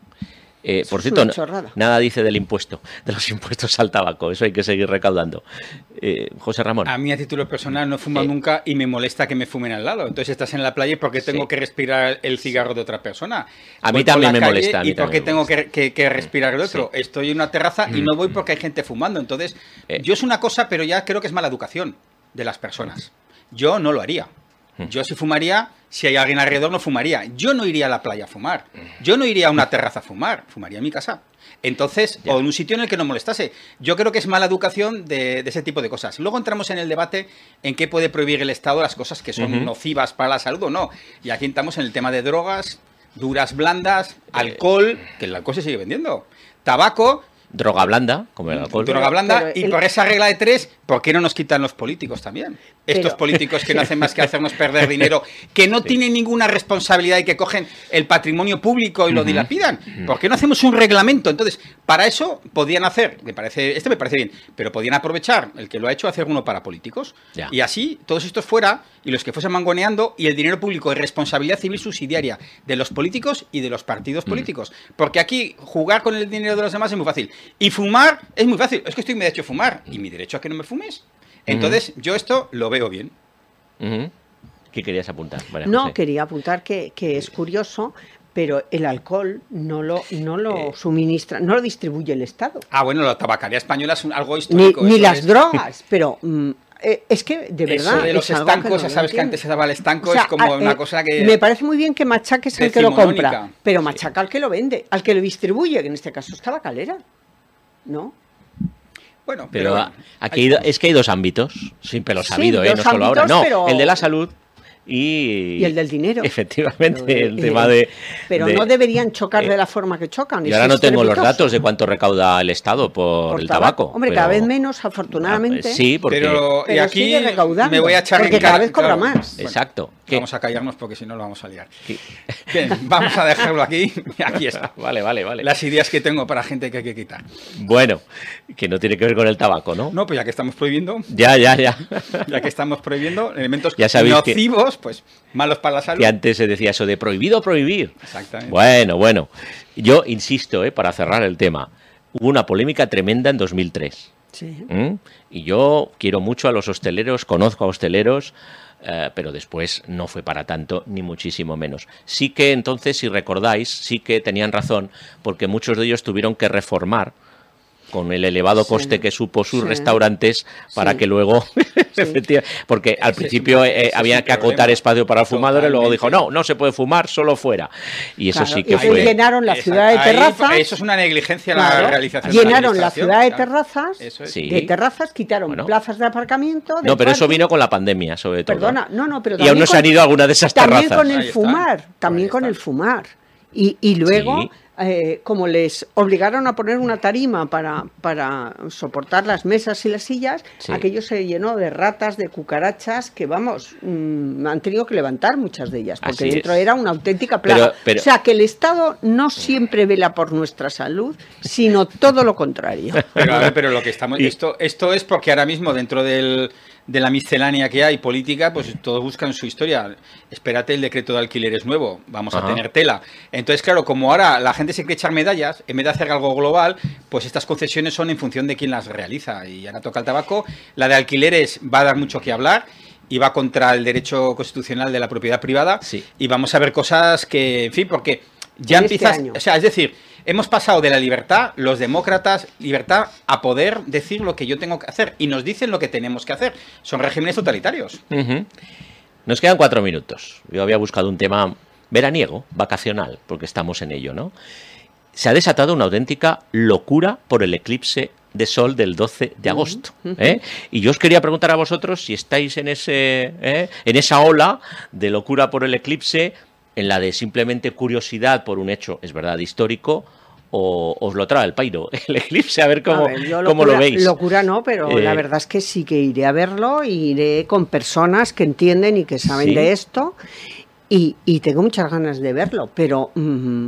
[SPEAKER 2] Eh, por cierto, nada dice del impuesto, de los impuestos al tabaco, eso hay que seguir recaudando. Eh, José Ramón.
[SPEAKER 1] A mí a título personal no he fumado eh, nunca y me molesta que me fumen al lado. Entonces estás en la playa y ¿por qué tengo sí. que respirar el cigarro de otra persona?
[SPEAKER 2] A mí voy también me molesta.
[SPEAKER 1] ¿Y por qué tengo que, que, que respirar el otro? Sí. Estoy en una terraza y no voy porque hay gente fumando. Entonces, eh. yo es una cosa, pero ya creo que es mala educación de las personas. Yo no lo haría. Yo si fumaría, si hay alguien alrededor no fumaría. Yo no iría a la playa a fumar. Yo no iría a una terraza a fumar. Fumaría en mi casa. Entonces, ya. o en un sitio en el que no molestase. Yo creo que es mala educación de, de ese tipo de cosas. Luego entramos en el debate en qué puede prohibir el Estado las cosas que son uh-huh. nocivas para la salud o no. Y aquí entramos en el tema de drogas, duras, blandas, alcohol, que el alcohol se sigue vendiendo, tabaco...
[SPEAKER 2] Droga blanda, como el alcohol.
[SPEAKER 1] Droga blanda, y el... por esa regla de tres, ¿por qué no nos quitan los políticos también? Pero... Estos políticos que no hacen más que hacernos perder dinero, que no sí. tienen ninguna responsabilidad y que cogen el patrimonio público y lo uh-huh. dilapidan. ¿Por qué no hacemos un reglamento? Entonces, para eso podían hacer, me parece, este me parece bien, pero podían aprovechar el que lo ha hecho, hacer uno para políticos. Ya. Y así, todos estos fuera, y los que fuesen mangoneando, y el dinero público de responsabilidad civil subsidiaria de los políticos y de los partidos uh-huh. políticos. Porque aquí, jugar con el dinero de los demás es muy fácil. Y fumar es muy fácil. Es que estoy en mi derecho a fumar. ¿Y mi derecho a que no me fumes? Entonces, uh-huh. yo esto lo veo bien.
[SPEAKER 2] Uh-huh. ¿Qué querías apuntar? María
[SPEAKER 3] no,
[SPEAKER 2] José.
[SPEAKER 3] quería apuntar que, que es curioso, pero el alcohol no lo, no lo eh. suministra, no lo distribuye el Estado.
[SPEAKER 1] Ah, bueno, la tabacaría española es un, algo histórico.
[SPEAKER 3] Ni, ni las
[SPEAKER 1] es...
[SPEAKER 3] drogas, pero... Mm, es que, de verdad...
[SPEAKER 1] Eso de los estancos, ya sabes que antes se daba el estanco, o sea, es como a, una eh, cosa que...
[SPEAKER 3] Me parece muy bien que machaques al que lo compra, pero machaca al que lo vende, al que lo distribuye, que en este caso es Tabacalera, ¿no?
[SPEAKER 1] Bueno,
[SPEAKER 2] pero,
[SPEAKER 1] pero
[SPEAKER 2] aquí hay... es que hay dos ámbitos, siempre lo he sabido, sí, ¿eh? No solo ahora. No, pero... el de la salud y...
[SPEAKER 3] y el del dinero.
[SPEAKER 2] Efectivamente,
[SPEAKER 3] pero,
[SPEAKER 2] el eh, tema de...
[SPEAKER 3] Pero
[SPEAKER 2] de,
[SPEAKER 3] no deberían chocar eh, de la forma que chocan.
[SPEAKER 2] Y ahora no tengo los datos de cuánto recauda el Estado por, por el tabaco.
[SPEAKER 3] Hombre,
[SPEAKER 2] pero...
[SPEAKER 3] cada vez menos, afortunadamente.
[SPEAKER 2] Ah, sí, porque...
[SPEAKER 1] Pero,
[SPEAKER 3] pero
[SPEAKER 1] y aquí
[SPEAKER 3] sigue recaudando,
[SPEAKER 1] me voy a echar
[SPEAKER 3] porque
[SPEAKER 1] en
[SPEAKER 3] cada
[SPEAKER 1] cara...
[SPEAKER 3] vez cobra
[SPEAKER 1] claro,
[SPEAKER 3] más.
[SPEAKER 2] Exacto.
[SPEAKER 1] Bueno, vamos a callarnos porque si no lo vamos a liar. ¿Qué? Bien, vamos a dejarlo aquí. Aquí está.
[SPEAKER 2] Vale, vale, vale.
[SPEAKER 1] Las ideas que tengo para gente que hay que quitar.
[SPEAKER 2] Bueno, que no tiene que ver con el tabaco, ¿no?
[SPEAKER 1] No, pues ya que estamos prohibiendo...
[SPEAKER 2] Ya, ya, ya.
[SPEAKER 1] Ya que estamos prohibiendo elementos
[SPEAKER 2] ya
[SPEAKER 1] nocivos, que... pues malos para la salud.
[SPEAKER 2] Que antes se decía eso de prohibido prohibir.
[SPEAKER 1] Exactamente.
[SPEAKER 2] Bueno, bueno. Yo insisto, eh, para cerrar el tema, hubo una polémica tremenda en dos mil tres.
[SPEAKER 3] Sí.
[SPEAKER 2] ¿Mm? Y yo quiero mucho a los hosteleros, conozco a hosteleros, eh, pero después no fue para tanto, ni muchísimo menos. Sí que entonces, si recordáis, sí que tenían razón, porque muchos de ellos tuvieron que reformar con el elevado coste sí, que supo sus sí, restaurantes para sí, que luego, sí. porque al ese principio eh, había que acotar espacio para fumadores, luego dijo, no, no se puede fumar, solo fuera. Y eso
[SPEAKER 3] claro,
[SPEAKER 2] sí que
[SPEAKER 3] y
[SPEAKER 2] fue...
[SPEAKER 3] llenaron la ciudad de terrazas.
[SPEAKER 1] Ahí, eso es una negligencia en claro, la realización
[SPEAKER 3] llenaron
[SPEAKER 1] de la,
[SPEAKER 3] la ciudad de terrazas,
[SPEAKER 1] es.
[SPEAKER 2] sí.
[SPEAKER 3] de terrazas, quitaron bueno. plazas de aparcamiento. De
[SPEAKER 2] no, pero
[SPEAKER 3] parking.
[SPEAKER 2] Eso vino con la pandemia, sobre todo.
[SPEAKER 3] Perdona, no, no, pero
[SPEAKER 2] y aún no se han ido a alguna de esas
[SPEAKER 3] también
[SPEAKER 2] terrazas.
[SPEAKER 3] Con el fumar, también con el fumar. Y, y luego...
[SPEAKER 2] Sí.
[SPEAKER 3] Eh, como les obligaron a poner una tarima para, para soportar las mesas y las sillas, sí. aquello se llenó de ratas, de cucarachas, que vamos, mmm, han tenido que levantar muchas de ellas, porque
[SPEAKER 2] Así
[SPEAKER 3] dentro
[SPEAKER 2] es.
[SPEAKER 3] era una auténtica plaga. Pero, pero... O sea, que el Estado no siempre vela por nuestra salud, sino todo lo contrario.
[SPEAKER 1] Pero, a ver, pero lo que estamos... Esto, esto es porque ahora mismo dentro del... de la miscelánea que hay política, pues todos buscan su historia. Espérate, el decreto de alquileres nuevo, vamos Ajá. a tener tela. Entonces, claro, como ahora la gente se quiere echar medallas, en vez de hacer algo global, pues estas concesiones son en función de quién las realiza. Y ahora toca el tabaco. La de alquileres va a dar mucho que hablar y va contra el derecho constitucional de la propiedad privada.
[SPEAKER 2] Sí.
[SPEAKER 1] Y vamos a ver cosas que, en fin, porque ya
[SPEAKER 3] en
[SPEAKER 1] empiezas...
[SPEAKER 3] Este año.
[SPEAKER 1] O sea, es decir... hemos pasado de la libertad, los demócratas, libertad a poder decir lo que yo tengo que hacer y nos dicen lo que tenemos que hacer. Son regímenes totalitarios.
[SPEAKER 2] Uh-huh. Nos quedan cuatro minutos. Yo había buscado un tema veraniego, vacacional, porque estamos en ello, ¿no? Se ha desatado una auténtica locura por el eclipse de sol del doce de agosto. ¿eh? Y yo os quería preguntar a vosotros si estáis en ese ¿eh? en esa ola de locura por el eclipse, en la de simplemente curiosidad por un hecho, es verdad, histórico, o os lo trae el pairo, el eclipse, a ver cómo, a ver,
[SPEAKER 3] yo
[SPEAKER 2] cómo
[SPEAKER 3] locura,
[SPEAKER 2] lo veis.
[SPEAKER 3] Locura no, pero eh, la verdad es que sí que iré a verlo, iré con personas que entienden y que saben ¿sí? de esto, y, y tengo muchas ganas de verlo, pero mm,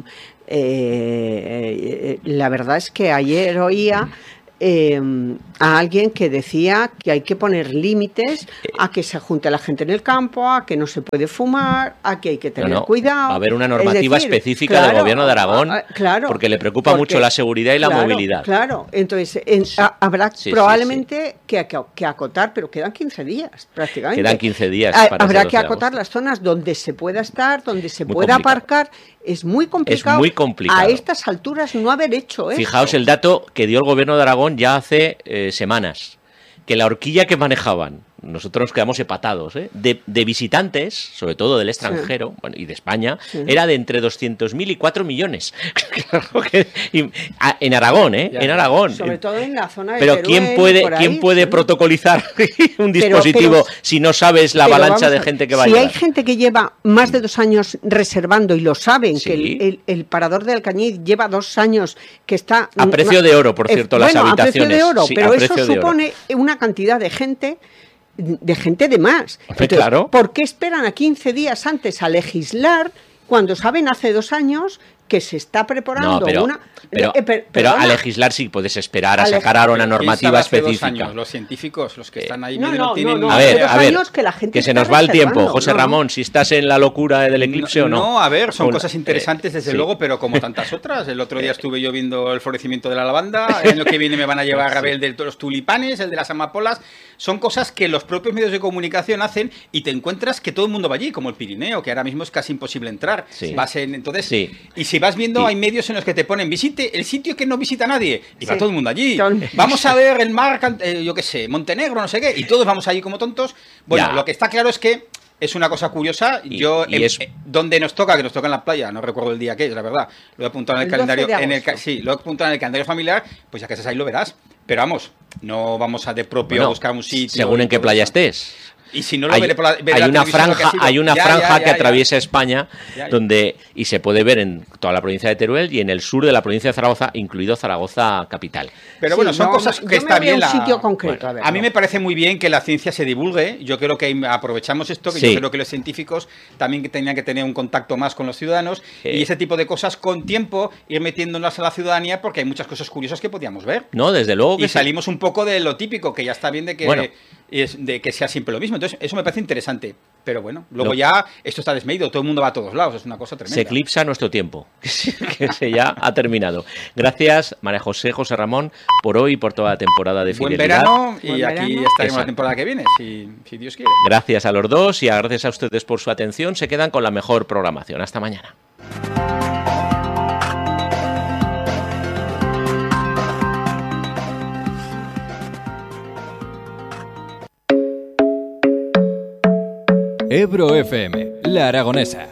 [SPEAKER 3] eh, eh, la verdad es que ayer oía Eh, a alguien que decía que hay que poner límites a que se junte la gente en el campo, a que no se puede fumar, a que hay que tener
[SPEAKER 2] no, no.
[SPEAKER 3] cuidado.
[SPEAKER 2] Va a haber una normativa
[SPEAKER 3] decir,
[SPEAKER 2] específica
[SPEAKER 3] claro,
[SPEAKER 2] del gobierno de Aragón,
[SPEAKER 3] a, a, claro,
[SPEAKER 2] porque le preocupa
[SPEAKER 3] porque,
[SPEAKER 2] mucho la seguridad y la
[SPEAKER 3] claro,
[SPEAKER 2] movilidad.
[SPEAKER 3] Claro, entonces en,
[SPEAKER 2] sí.
[SPEAKER 3] a, habrá
[SPEAKER 2] sí,
[SPEAKER 3] probablemente
[SPEAKER 2] sí, sí.
[SPEAKER 3] Que, que, que acotar, pero quedan quince días prácticamente.
[SPEAKER 2] Quedan quince días.
[SPEAKER 3] A,
[SPEAKER 2] para
[SPEAKER 3] habrá que acotar las zonas donde se pueda estar, donde se
[SPEAKER 2] muy
[SPEAKER 3] pueda
[SPEAKER 2] complicado.
[SPEAKER 3] aparcar. Es muy complicado.
[SPEAKER 2] Es muy complicado.
[SPEAKER 3] A estas alturas no haber hecho eso.
[SPEAKER 2] Fijaos el dato que dio el gobierno de Aragón ya hace eh, semanas, que la horquilla que manejaban, nosotros nos quedamos empatados, ¿eh? de, de visitantes, sobre todo del extranjero sí. bueno, y de España, sí. era de entre doscientos mil y cuatro millones. Claro que, y, a, en Aragón, ¿eh? Ya, en Aragón.
[SPEAKER 3] Sobre todo en la zona de
[SPEAKER 2] Pero
[SPEAKER 3] Teruel,
[SPEAKER 2] ¿quién puede,
[SPEAKER 3] por ahí,
[SPEAKER 2] ¿quién puede
[SPEAKER 3] sí.
[SPEAKER 2] protocolizar un dispositivo pero, pero, si no sabes la avalancha de gente que va
[SPEAKER 3] si
[SPEAKER 2] a llegar?
[SPEAKER 3] Si hay gente que lleva más de dos años reservando y lo saben,
[SPEAKER 2] sí.
[SPEAKER 3] que el, el, el parador de Alcañiz lleva dos años que está...
[SPEAKER 2] A precio de oro, por cierto, eh, las
[SPEAKER 3] bueno,
[SPEAKER 2] habitaciones.
[SPEAKER 3] a precio de oro,
[SPEAKER 2] sí,
[SPEAKER 3] pero eso supone
[SPEAKER 2] oro.
[SPEAKER 3] una cantidad de gente... de gente de más. Entonces,
[SPEAKER 2] claro.
[SPEAKER 3] ¿por qué esperan a quince días antes a legislar cuando saben hace dos años que se está preparando
[SPEAKER 2] no, pero,
[SPEAKER 3] una...
[SPEAKER 2] Pero,
[SPEAKER 3] eh, per,
[SPEAKER 2] pero a legislar sí puedes esperar a, a sacar ahora una normativa específica.
[SPEAKER 1] Años, los científicos, los que están ahí...
[SPEAKER 3] No, no,
[SPEAKER 1] tienen
[SPEAKER 3] no, no,
[SPEAKER 2] a ver, a ver,
[SPEAKER 3] que, la gente
[SPEAKER 2] que se nos va el tiempo. José
[SPEAKER 3] no,
[SPEAKER 2] Ramón, si estás en la locura del eclipse
[SPEAKER 1] no,
[SPEAKER 2] o no.
[SPEAKER 1] No, a ver, son
[SPEAKER 2] Con,
[SPEAKER 1] cosas interesantes desde
[SPEAKER 2] eh, sí.
[SPEAKER 1] luego, pero como tantas otras. El otro día estuve yo viendo el florecimiento de la lavanda, el año que viene me van a llevar sí. a ver el de los tulipanes, el de las amapolas. Son cosas que los propios medios de comunicación hacen y te encuentras que todo el mundo va allí, como el Pirineo, que ahora mismo es casi imposible entrar.
[SPEAKER 2] Sí.
[SPEAKER 1] Vas en, entonces,
[SPEAKER 2] sí.
[SPEAKER 1] y si vas viendo,
[SPEAKER 2] sí.
[SPEAKER 1] hay medios en los que te ponen visite el sitio que no visita nadie y
[SPEAKER 3] sí.
[SPEAKER 1] va todo el mundo allí. Vamos a ver el mar, eh, yo qué sé, Montenegro, no sé qué, y todos vamos allí como tontos. Bueno, ya. Lo que está claro es que es una cosa curiosa.
[SPEAKER 2] Y,
[SPEAKER 1] yo,
[SPEAKER 2] y
[SPEAKER 1] en,
[SPEAKER 2] es...
[SPEAKER 1] eh, donde nos toca, que nos toca en la playa, no recuerdo el día que es, la verdad. Lo he apuntado en el, el calendario. En el, sí, lo he apuntado en el calendario familiar, pues ya que estás ahí lo verás. Pero vamos, no vamos a de propio
[SPEAKER 2] bueno,
[SPEAKER 1] a buscar un sitio.
[SPEAKER 2] Según en qué playa eso. estés.
[SPEAKER 1] Y si no lo
[SPEAKER 2] hay,
[SPEAKER 1] veré por la, veré
[SPEAKER 2] hay,
[SPEAKER 1] la
[SPEAKER 2] una franja, hay una
[SPEAKER 1] ya,
[SPEAKER 2] franja
[SPEAKER 1] ya, ya,
[SPEAKER 2] que atraviesa
[SPEAKER 1] ya.
[SPEAKER 2] España
[SPEAKER 1] ya, ya.
[SPEAKER 2] donde y se puede ver en toda la provincia de Teruel y en el sur de la provincia de Zaragoza, incluido Zaragoza capital.
[SPEAKER 1] Pero
[SPEAKER 3] sí,
[SPEAKER 1] bueno, son
[SPEAKER 3] no,
[SPEAKER 1] cosas
[SPEAKER 3] yo
[SPEAKER 1] que está bien.
[SPEAKER 3] Un
[SPEAKER 1] la...
[SPEAKER 3] sitio concreto,
[SPEAKER 1] bueno,
[SPEAKER 3] a, ver,
[SPEAKER 1] a mí
[SPEAKER 3] no.
[SPEAKER 1] me parece muy bien que la ciencia se divulgue. Yo creo que aprovechamos esto, que
[SPEAKER 2] sí.
[SPEAKER 1] yo creo que los científicos también que tenían que tener un contacto más con los ciudadanos
[SPEAKER 2] sí.
[SPEAKER 1] y ese tipo de cosas con tiempo ir metiéndolas a la ciudadanía porque hay muchas cosas curiosas que podíamos ver.
[SPEAKER 2] No, desde luego que
[SPEAKER 1] y
[SPEAKER 2] sí.
[SPEAKER 1] salimos un poco de lo típico, que ya está bien de que
[SPEAKER 2] bueno.
[SPEAKER 1] es de que sea siempre lo mismo. Entonces, eso me parece interesante. Pero bueno, luego
[SPEAKER 2] no.
[SPEAKER 1] ya esto está desmedido, todo el mundo va a todos lados, es una cosa tremenda.
[SPEAKER 2] Se eclipsa nuestro tiempo, que se ya ha terminado. Gracias, María José, José Ramón, por hoy y por toda la temporada de
[SPEAKER 1] Buen
[SPEAKER 2] Fidelidad.
[SPEAKER 1] verano y
[SPEAKER 3] Buen
[SPEAKER 1] aquí
[SPEAKER 3] verano.
[SPEAKER 1] estaremos
[SPEAKER 2] Exacto.
[SPEAKER 1] la temporada que viene, si, si Dios quiere.
[SPEAKER 2] Gracias a los dos y gracias a ustedes por su atención. Se quedan con la mejor programación. Hasta mañana.
[SPEAKER 4] Ebro F M, La Aragonesa.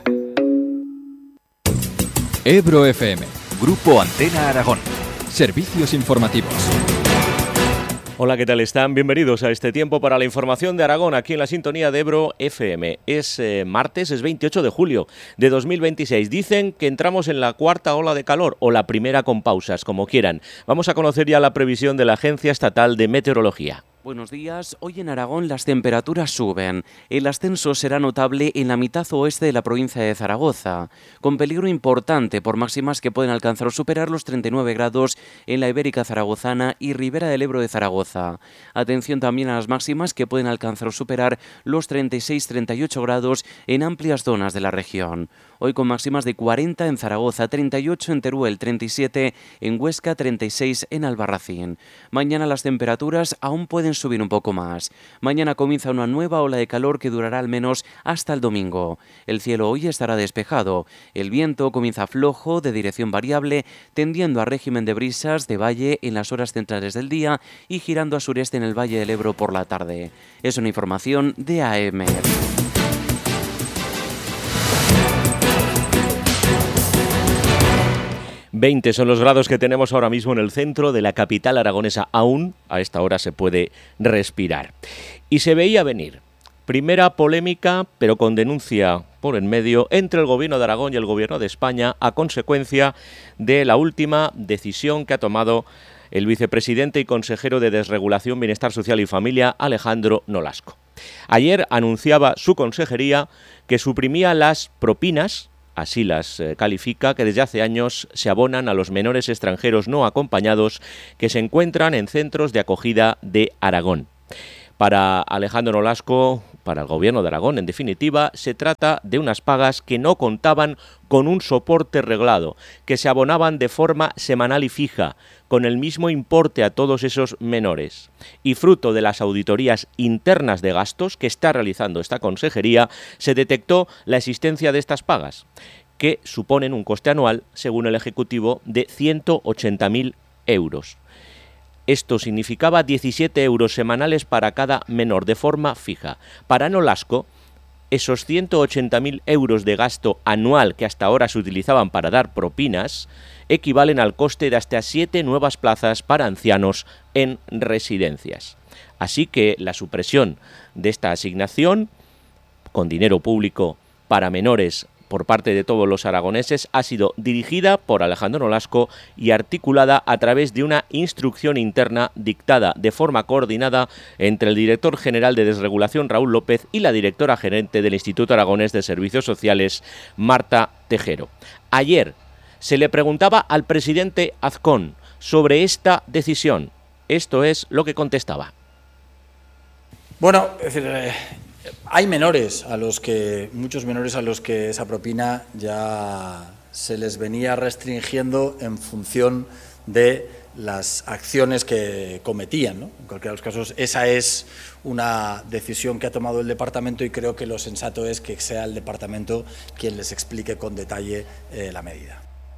[SPEAKER 4] Ebro F M, Grupo Antena Aragón. Servicios informativos.
[SPEAKER 2] Hola, ¿qué tal están? Bienvenidos a este tiempo para la información de Aragón, aquí en la sintonía de Ebro F M. Es eh, martes, es veintiocho de julio de dos mil veintiséis. Dicen que entramos en la cuarta ola de calor, o la primera con pausas, como quieran. Vamos a conocer ya la previsión de la Agencia Estatal de Meteorología.
[SPEAKER 5] Buenos días. Hoy en Aragón las temperaturas suben. El ascenso será notable en la mitad oeste de la provincia de Zaragoza, con peligro importante por máximas que pueden alcanzar o superar los treinta y nueve grados en la Ibérica Zaragozana y Ribera del Ebro de Zaragoza. Atención también a las máximas que pueden alcanzar o superar los treinta y seis a treinta y ocho grados en amplias zonas de la región. Hoy con máximas de cuarenta en Zaragoza, treinta y ocho en Teruel, treinta y siete en Huesca, treinta y seis en Albarracín. Mañana las temperaturas aún pueden pueden subir un poco más. Mañana comienza una nueva ola de calor que durará al menos hasta el domingo. El cielo hoy estará despejado. El viento comienza flojo, de dirección variable, tendiendo a régimen de brisas de valle en las horas centrales del día y girando a sureste en el Valle del Ebro por la tarde. Es una información de A E M E R.
[SPEAKER 2] veinte son los grados que tenemos ahora mismo en el centro de la capital aragonesa. Aún a esta hora se puede respirar. Y se veía venir. Primera polémica, pero con denuncia por en medio, entre el Gobierno de Aragón y el Gobierno de España a consecuencia de la última decisión que ha tomado el vicepresidente y consejero de Desregulación, Bienestar Social y Familia, Alejandro Nolasco. Ayer anunciaba su consejería que suprimía las propinas, así las eh, califica, que desde hace años se abonan a los menores extranjeros no acompañados que se encuentran en centros de acogida de Aragón. Para Alejandro Nolasco, para el Gobierno de Aragón, en definitiva, se trata de unas pagas que no contaban con un soporte reglado, que se abonaban de forma semanal y fija, con el mismo importe a todos esos menores. Y fruto de las auditorías internas de gastos que está realizando esta consejería, se detectó la existencia de estas pagas, que suponen un coste anual, según el Ejecutivo, de ciento ochenta mil euros. Esto significaba diecisiete euros semanales para cada menor de forma fija. Para Nolasco, esos ciento ochenta mil euros de gasto anual que hasta ahora se utilizaban para dar propinas equivalen al coste de hasta siete nuevas plazas para ancianos en residencias. Así que la supresión de esta asignación con dinero público para menores por parte de todos los aragoneses ha sido dirigida por Alejandro Nolasco y articulada a través de una instrucción interna dictada de forma coordinada entre el director general de Desregulación, Raúl López, y la directora gerente del Instituto Aragonés de Servicios Sociales, Marta Tejero. Ayer se le preguntaba al presidente Azcón sobre esta decisión. Esto es lo que contestaba.
[SPEAKER 6] Bueno, es decir, eh... hay menores a los que, muchos menores a los que esa propina ya se les venía restringiendo en función de las acciones que cometían, ¿no? En cualquiera de los casos, esa es una decisión que ha tomado el departamento y creo que lo sensato es que sea el departamento quien les explique con detalle eh, la medida.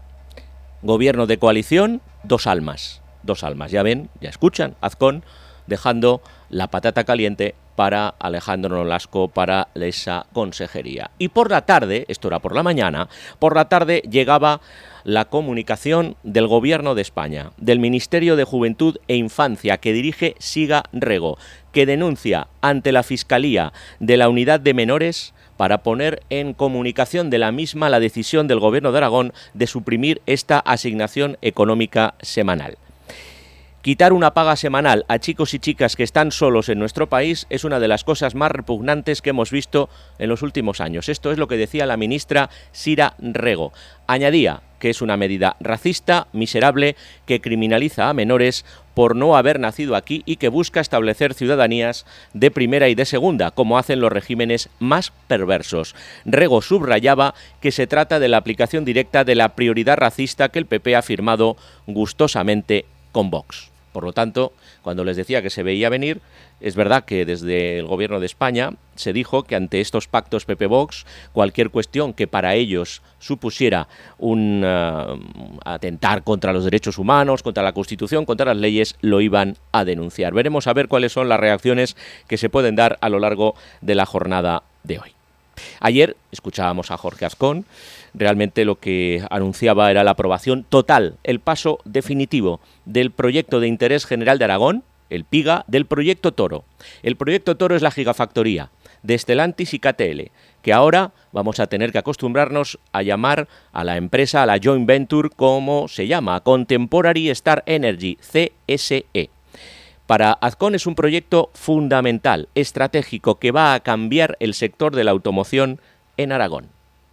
[SPEAKER 2] Gobierno de coalición, dos almas, dos almas, ya ven, ya escuchan, Azcón dejando la patata caliente para Alejandro Nolasco, para esa consejería. Y por la tarde, esto era por la mañana, por la tarde llegaba la comunicación del Gobierno de España, del Ministerio de Juventud e Infancia, que dirige Siga Rego, que denuncia ante la Fiscalía de la Unidad de Menores para poner en comunicación de la misma la decisión del Gobierno de Aragón de suprimir esta asignación económica semanal. Quitar una paga semanal a chicos y chicas que están solos en nuestro país es una de las cosas más repugnantes que hemos visto en los últimos años. Esto es lo que decía la ministra Sira Rego. Añadía que es una medida racista, miserable, que criminaliza a menores por no haber nacido aquí y que busca establecer ciudadanías de primera y de segunda, como hacen los regímenes más perversos. Rego subrayaba que se trata de la aplicación directa de la prioridad racista que el P P ha firmado gustosamente con Vox. Por lo tanto, cuando les decía que se veía venir, es verdad que desde el Gobierno de España se dijo que ante estos pactos P P-Vox, cualquier cuestión que para ellos supusiera un uh, atentar contra los derechos humanos, contra la Constitución, contra las leyes, lo iban a denunciar. Veremos a ver cuáles son las reacciones que se pueden dar a lo largo de la jornada de hoy. Ayer escuchábamos a Jorge Azcón, realmente lo que anunciaba era la aprobación total, el paso definitivo del proyecto de interés general de Aragón, el PIGA, del proyecto Toro. El proyecto Toro es la gigafactoría de Stellantis y K T L, que ahora vamos a tener que acostumbrarnos a llamar a la empresa, a la joint venture, como se llama, Contemporary Star Energy, C S E. Para Azcón es un proyecto fundamental, estratégico, que va a cambiar el sector de la automoción en Aragón.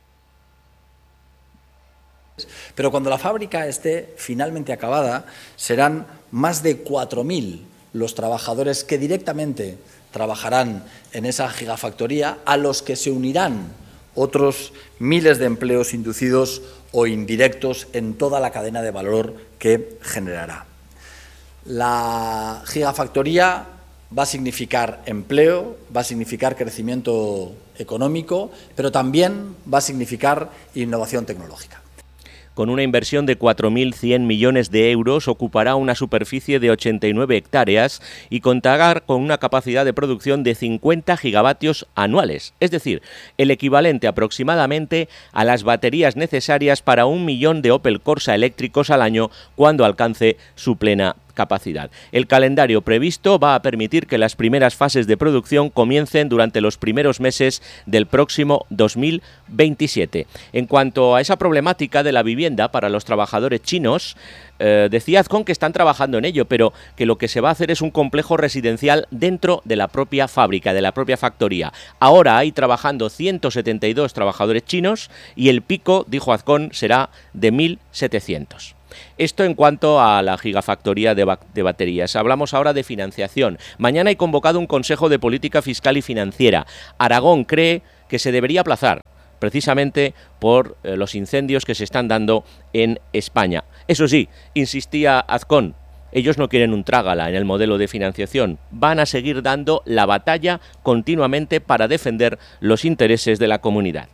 [SPEAKER 6] Pero cuando la fábrica esté finalmente acabada, serán más de cuatro mil los trabajadores que directamente trabajarán en esa gigafactoría, a los que se unirán otros miles de empleos inducidos o indirectos en toda la cadena de valor que generará. La gigafactoría va a significar empleo, va a significar crecimiento económico, pero también va a significar innovación tecnológica.
[SPEAKER 2] Con una inversión de cuatro mil cien millones de euros, ocupará una superficie de ochenta y nueve hectáreas y contará con una capacidad de producción de cincuenta gigavatios anuales, es decir, el equivalente aproximadamente a las baterías necesarias para un millón de Opel Corsa eléctricos al año cuando alcance su plena capacidad. El calendario previsto va a permitir que las primeras fases de producción comiencen durante los primeros meses del próximo dos mil veintisiete. En cuanto a esa problemática de la vivienda para los trabajadores chinos, eh, decía Azcón que están trabajando en ello, pero que lo que se va a hacer es un complejo residencial dentro de la propia fábrica, de la propia factoría. Ahora hay trabajando ciento setenta y dos trabajadores chinos y el pico, dijo Azcón, será de mil setecientos. Esto en cuanto a la gigafactoría de, ba de baterías. Hablamos ahora de financiación. Mañana hay convocado un Consejo de Política Fiscal y Financiera. Aragón cree que se debería aplazar, precisamente por eh, los incendios que se están dando en España. Eso sí, insistía Azcón, ellos no quieren un trágala en el modelo de financiación. Van a seguir dando la batalla continuamente para defender los intereses de la comunidad.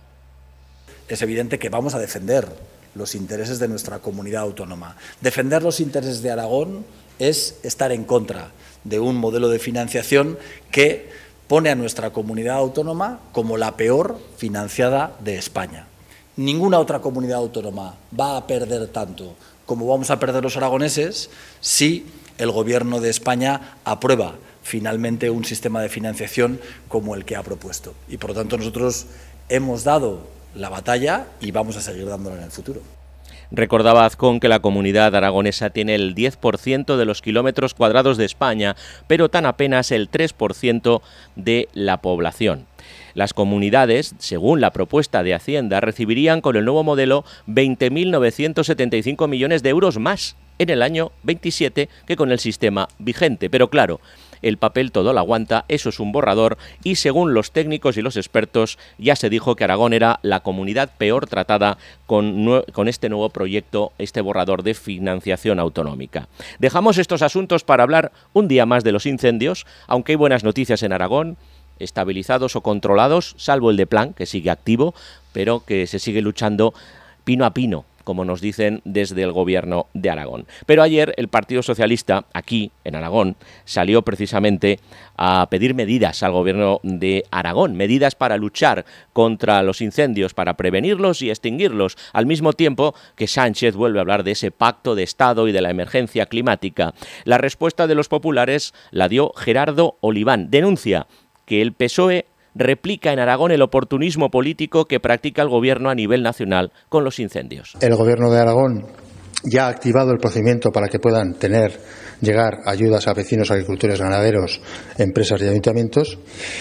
[SPEAKER 6] Es evidente que vamos a defender los intereses de nuestra comunidad autónoma. Defender los intereses de Aragón es estar en contra de un modelo de financiación que pone a nuestra comunidad autónoma como la peor financiada de España. Ninguna otra comunidad autónoma va a perder tanto como vamos a perder los aragoneses si el Gobierno de España aprueba finalmente un sistema de financiación como el que ha propuesto. Y por lo tanto nosotros hemos dado la batalla y vamos a seguir dándola en el futuro.
[SPEAKER 2] Recordaba Azcón que la comunidad aragonesa tiene el diez por ciento de los kilómetros cuadrados de España, pero tan apenas el tres por ciento de la población. Las comunidades, según la propuesta de Hacienda, recibirían con el nuevo modelo veinte mil novecientos setenta y cinco millones de euros más en el año veintisiete que con el sistema vigente. Pero claro, el papel todo lo aguanta, eso es un borrador y según los técnicos y los expertos ya se dijo que Aragón era la comunidad peor tratada con, con este nuevo proyecto, este borrador de financiación autonómica. Dejamos estos asuntos para hablar un día más de los incendios, aunque hay buenas noticias en Aragón, estabilizados o controlados, salvo el de Plan, que sigue activo, pero que se sigue luchando pino a pino, como nos dicen desde el Gobierno de Aragón. Pero ayer el Partido Socialista, aquí en Aragón, salió precisamente a pedir medidas al Gobierno de Aragón, medidas para luchar contra los incendios, para prevenirlos y extinguirlos, al mismo tiempo que Sánchez vuelve a hablar de ese pacto de Estado y de la emergencia climática. La respuesta de los populares la dio Gerardo Oliván. Denuncia que el P S O E replica en Aragón el oportunismo político que practica el Gobierno a nivel nacional con los incendios.
[SPEAKER 7] El Gobierno de Aragón ya ha activado el procedimiento para que puedan tener, llegar ayudas a vecinos, agricultores, ganaderos, empresas y ayuntamientos.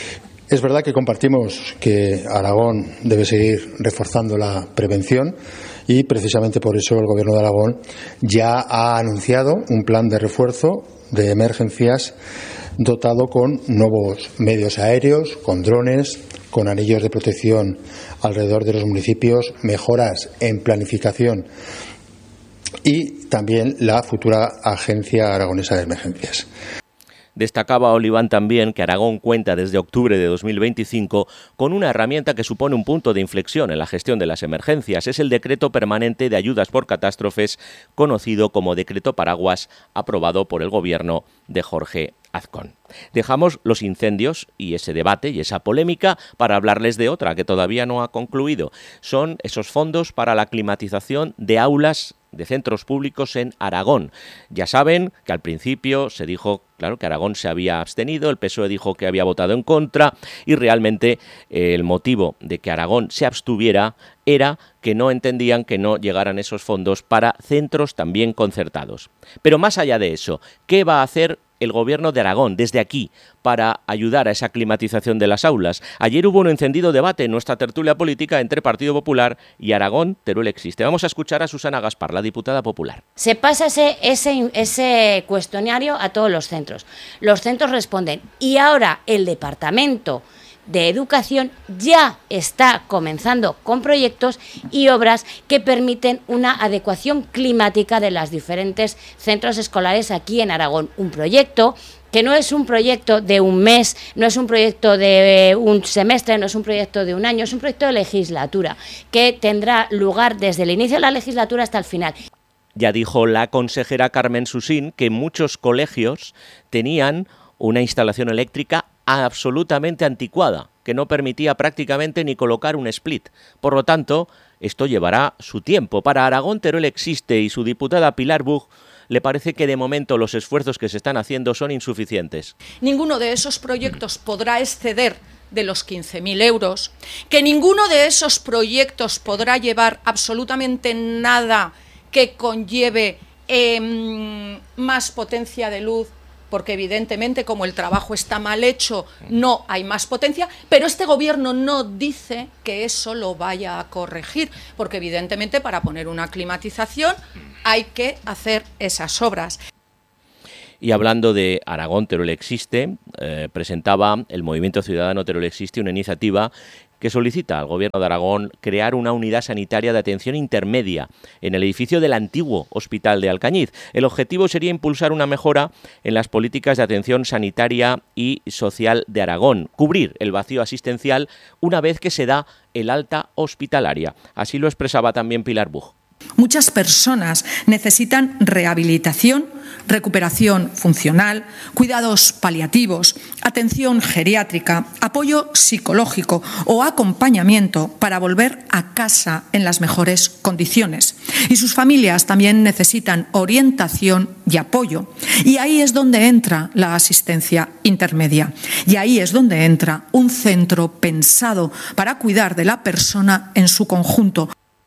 [SPEAKER 7] Es verdad que compartimos que Aragón debe seguir reforzando la prevención y precisamente por eso el Gobierno de Aragón ya ha anunciado un plan de refuerzo de emergencias dotado con nuevos medios aéreos, con drones, con anillos de protección alrededor de los municipios, mejoras en planificación y también la futura Agencia Aragonesa de Emergencias.
[SPEAKER 2] Destacaba Oliván también que Aragón cuenta desde octubre de dos mil veinticinco con una herramienta que supone un punto de inflexión en la gestión de las emergencias. Es el Decreto Permanente de Ayudas por Catástrofes, conocido como Decreto Paraguas, aprobado por el Gobierno de Jorge Azcón. Dejamos los incendios y ese debate y esa polémica para hablarles de otra que todavía no ha concluido. Son esos fondos para la climatización de aulas de centros públicos en Aragón. Ya saben que al principio se dijo, claro, que Aragón se había abstenido, el P S O E dijo que había votado en contra y realmente eh, el motivo de que Aragón se abstuviera era que no entendían que no llegaran esos fondos para centros también concertados. Pero más allá de eso, ¿qué va a hacer el Gobierno de Aragón desde aquí para ayudar a esa climatización de las aulas? Ayer hubo un encendido debate en nuestra tertulia política entre Partido Popular y Aragón, Teruel existe. Vamos a escuchar a Susana Gaspar, la diputada popular.
[SPEAKER 8] Se pasa ese, ese, ese cuestionario a todos los centros. Los centros responden y ahora el departamento de educación ya está comenzando con proyectos y obras que permiten una adecuación climática de los diferentes centros escolares aquí en Aragón. Un proyecto que no es un proyecto de un mes, no es un proyecto de un semestre, no es un proyecto de un año, es un proyecto de legislatura que tendrá lugar desde el inicio de la legislatura hasta el final.
[SPEAKER 2] Ya dijo la consejera Carmen Susín que muchos colegios tenían una instalación eléctrica absolutamente anticuada, que no permitía prácticamente ni colocar un split. Por lo tanto, esto llevará su tiempo. Para Aragón Teruel Existe y su diputada Pilar Buch le parece que de momento los esfuerzos que se están haciendo son insuficientes.
[SPEAKER 9] Ninguno de esos proyectos podrá exceder de los quince mil euros, que ninguno de esos proyectos podrá llevar absolutamente nada que conlleve eh, más potencia de luz, porque evidentemente como el trabajo está mal hecho no hay más potencia, pero este gobierno no dice que eso lo vaya a corregir, porque evidentemente para poner una climatización hay que hacer esas obras.
[SPEAKER 2] Y hablando de Aragón Teruel Existe, eh, presentaba el Movimiento Ciudadano Teruel Existe una iniciativa que solicita al Gobierno de Aragón crear una unidad sanitaria de atención intermedia en el edificio del antiguo Hospital de Alcañiz. El objetivo sería impulsar una mejora en las políticas de atención sanitaria y social de Aragón, cubrir el vacío asistencial una vez que se da el alta hospitalaria. Así lo expresaba también Pilar Buch.
[SPEAKER 10] Muchas personas necesitan rehabilitación, recuperación funcional, cuidados paliativos, atención geriátrica, apoyo psicológico o acompañamiento para volver a casa en las mejores condiciones. Y sus familias también necesitan orientación y apoyo. Y ahí es donde entra la asistencia intermedia. Y ahí es donde entra un centro pensado para cuidar de la persona en su conjunto.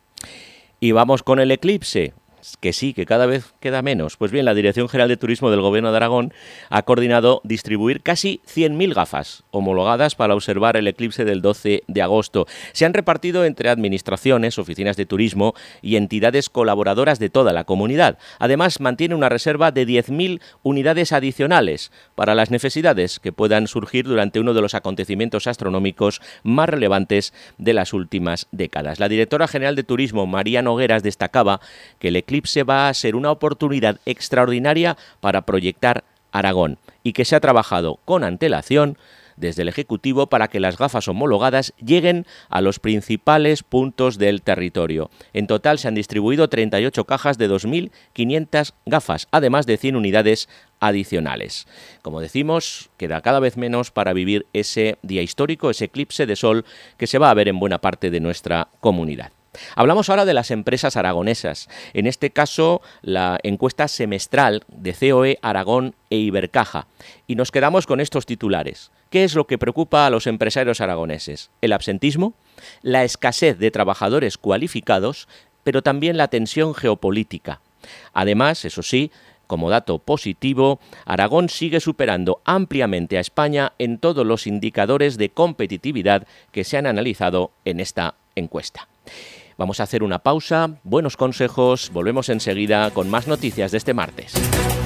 [SPEAKER 2] Y vamos con el eclipse, que sí, que cada vez queda menos. Pues bien, la Dirección General de Turismo del Gobierno de Aragón ha coordinado distribuir casi cien mil gafas homologadas para observar el eclipse del doce de agosto. Se han repartido entre administraciones, oficinas de turismo y entidades colaboradoras de toda la comunidad. Además, mantiene una reserva de diez mil unidades adicionales para las necesidades que puedan surgir durante uno de los acontecimientos astronómicos más relevantes de las últimas décadas. La directora general de Turismo, María Nogueras, destacaba que el eclipse va a ser una oportunidad extraordinaria para proyectar Aragón y que se ha trabajado con antelación desde el Ejecutivo para que las gafas homologadas lleguen a los principales puntos del territorio. En total se han distribuido treinta y ocho cajas de dos mil quinientas gafas, además de cien unidades adicionales. Como decimos, queda cada vez menos para vivir ese día histórico, ese eclipse de sol que se va a ver en buena parte de nuestra comunidad. Hablamos ahora de las empresas aragonesas, en este caso la encuesta semestral de C O E Aragón e Ibercaja, y nos quedamos con estos titulares. ¿Qué es lo que preocupa a los empresarios aragoneses? ¿El absentismo? La escasez de trabajadores cualificados, pero también la tensión geopolítica. Además, eso sí, como dato positivo, Aragón sigue superando ampliamente a España en todos los indicadores de competitividad que se han analizado en esta encuesta. Vamos a hacer una pausa, buenos consejos, volvemos enseguida con más noticias de este martes.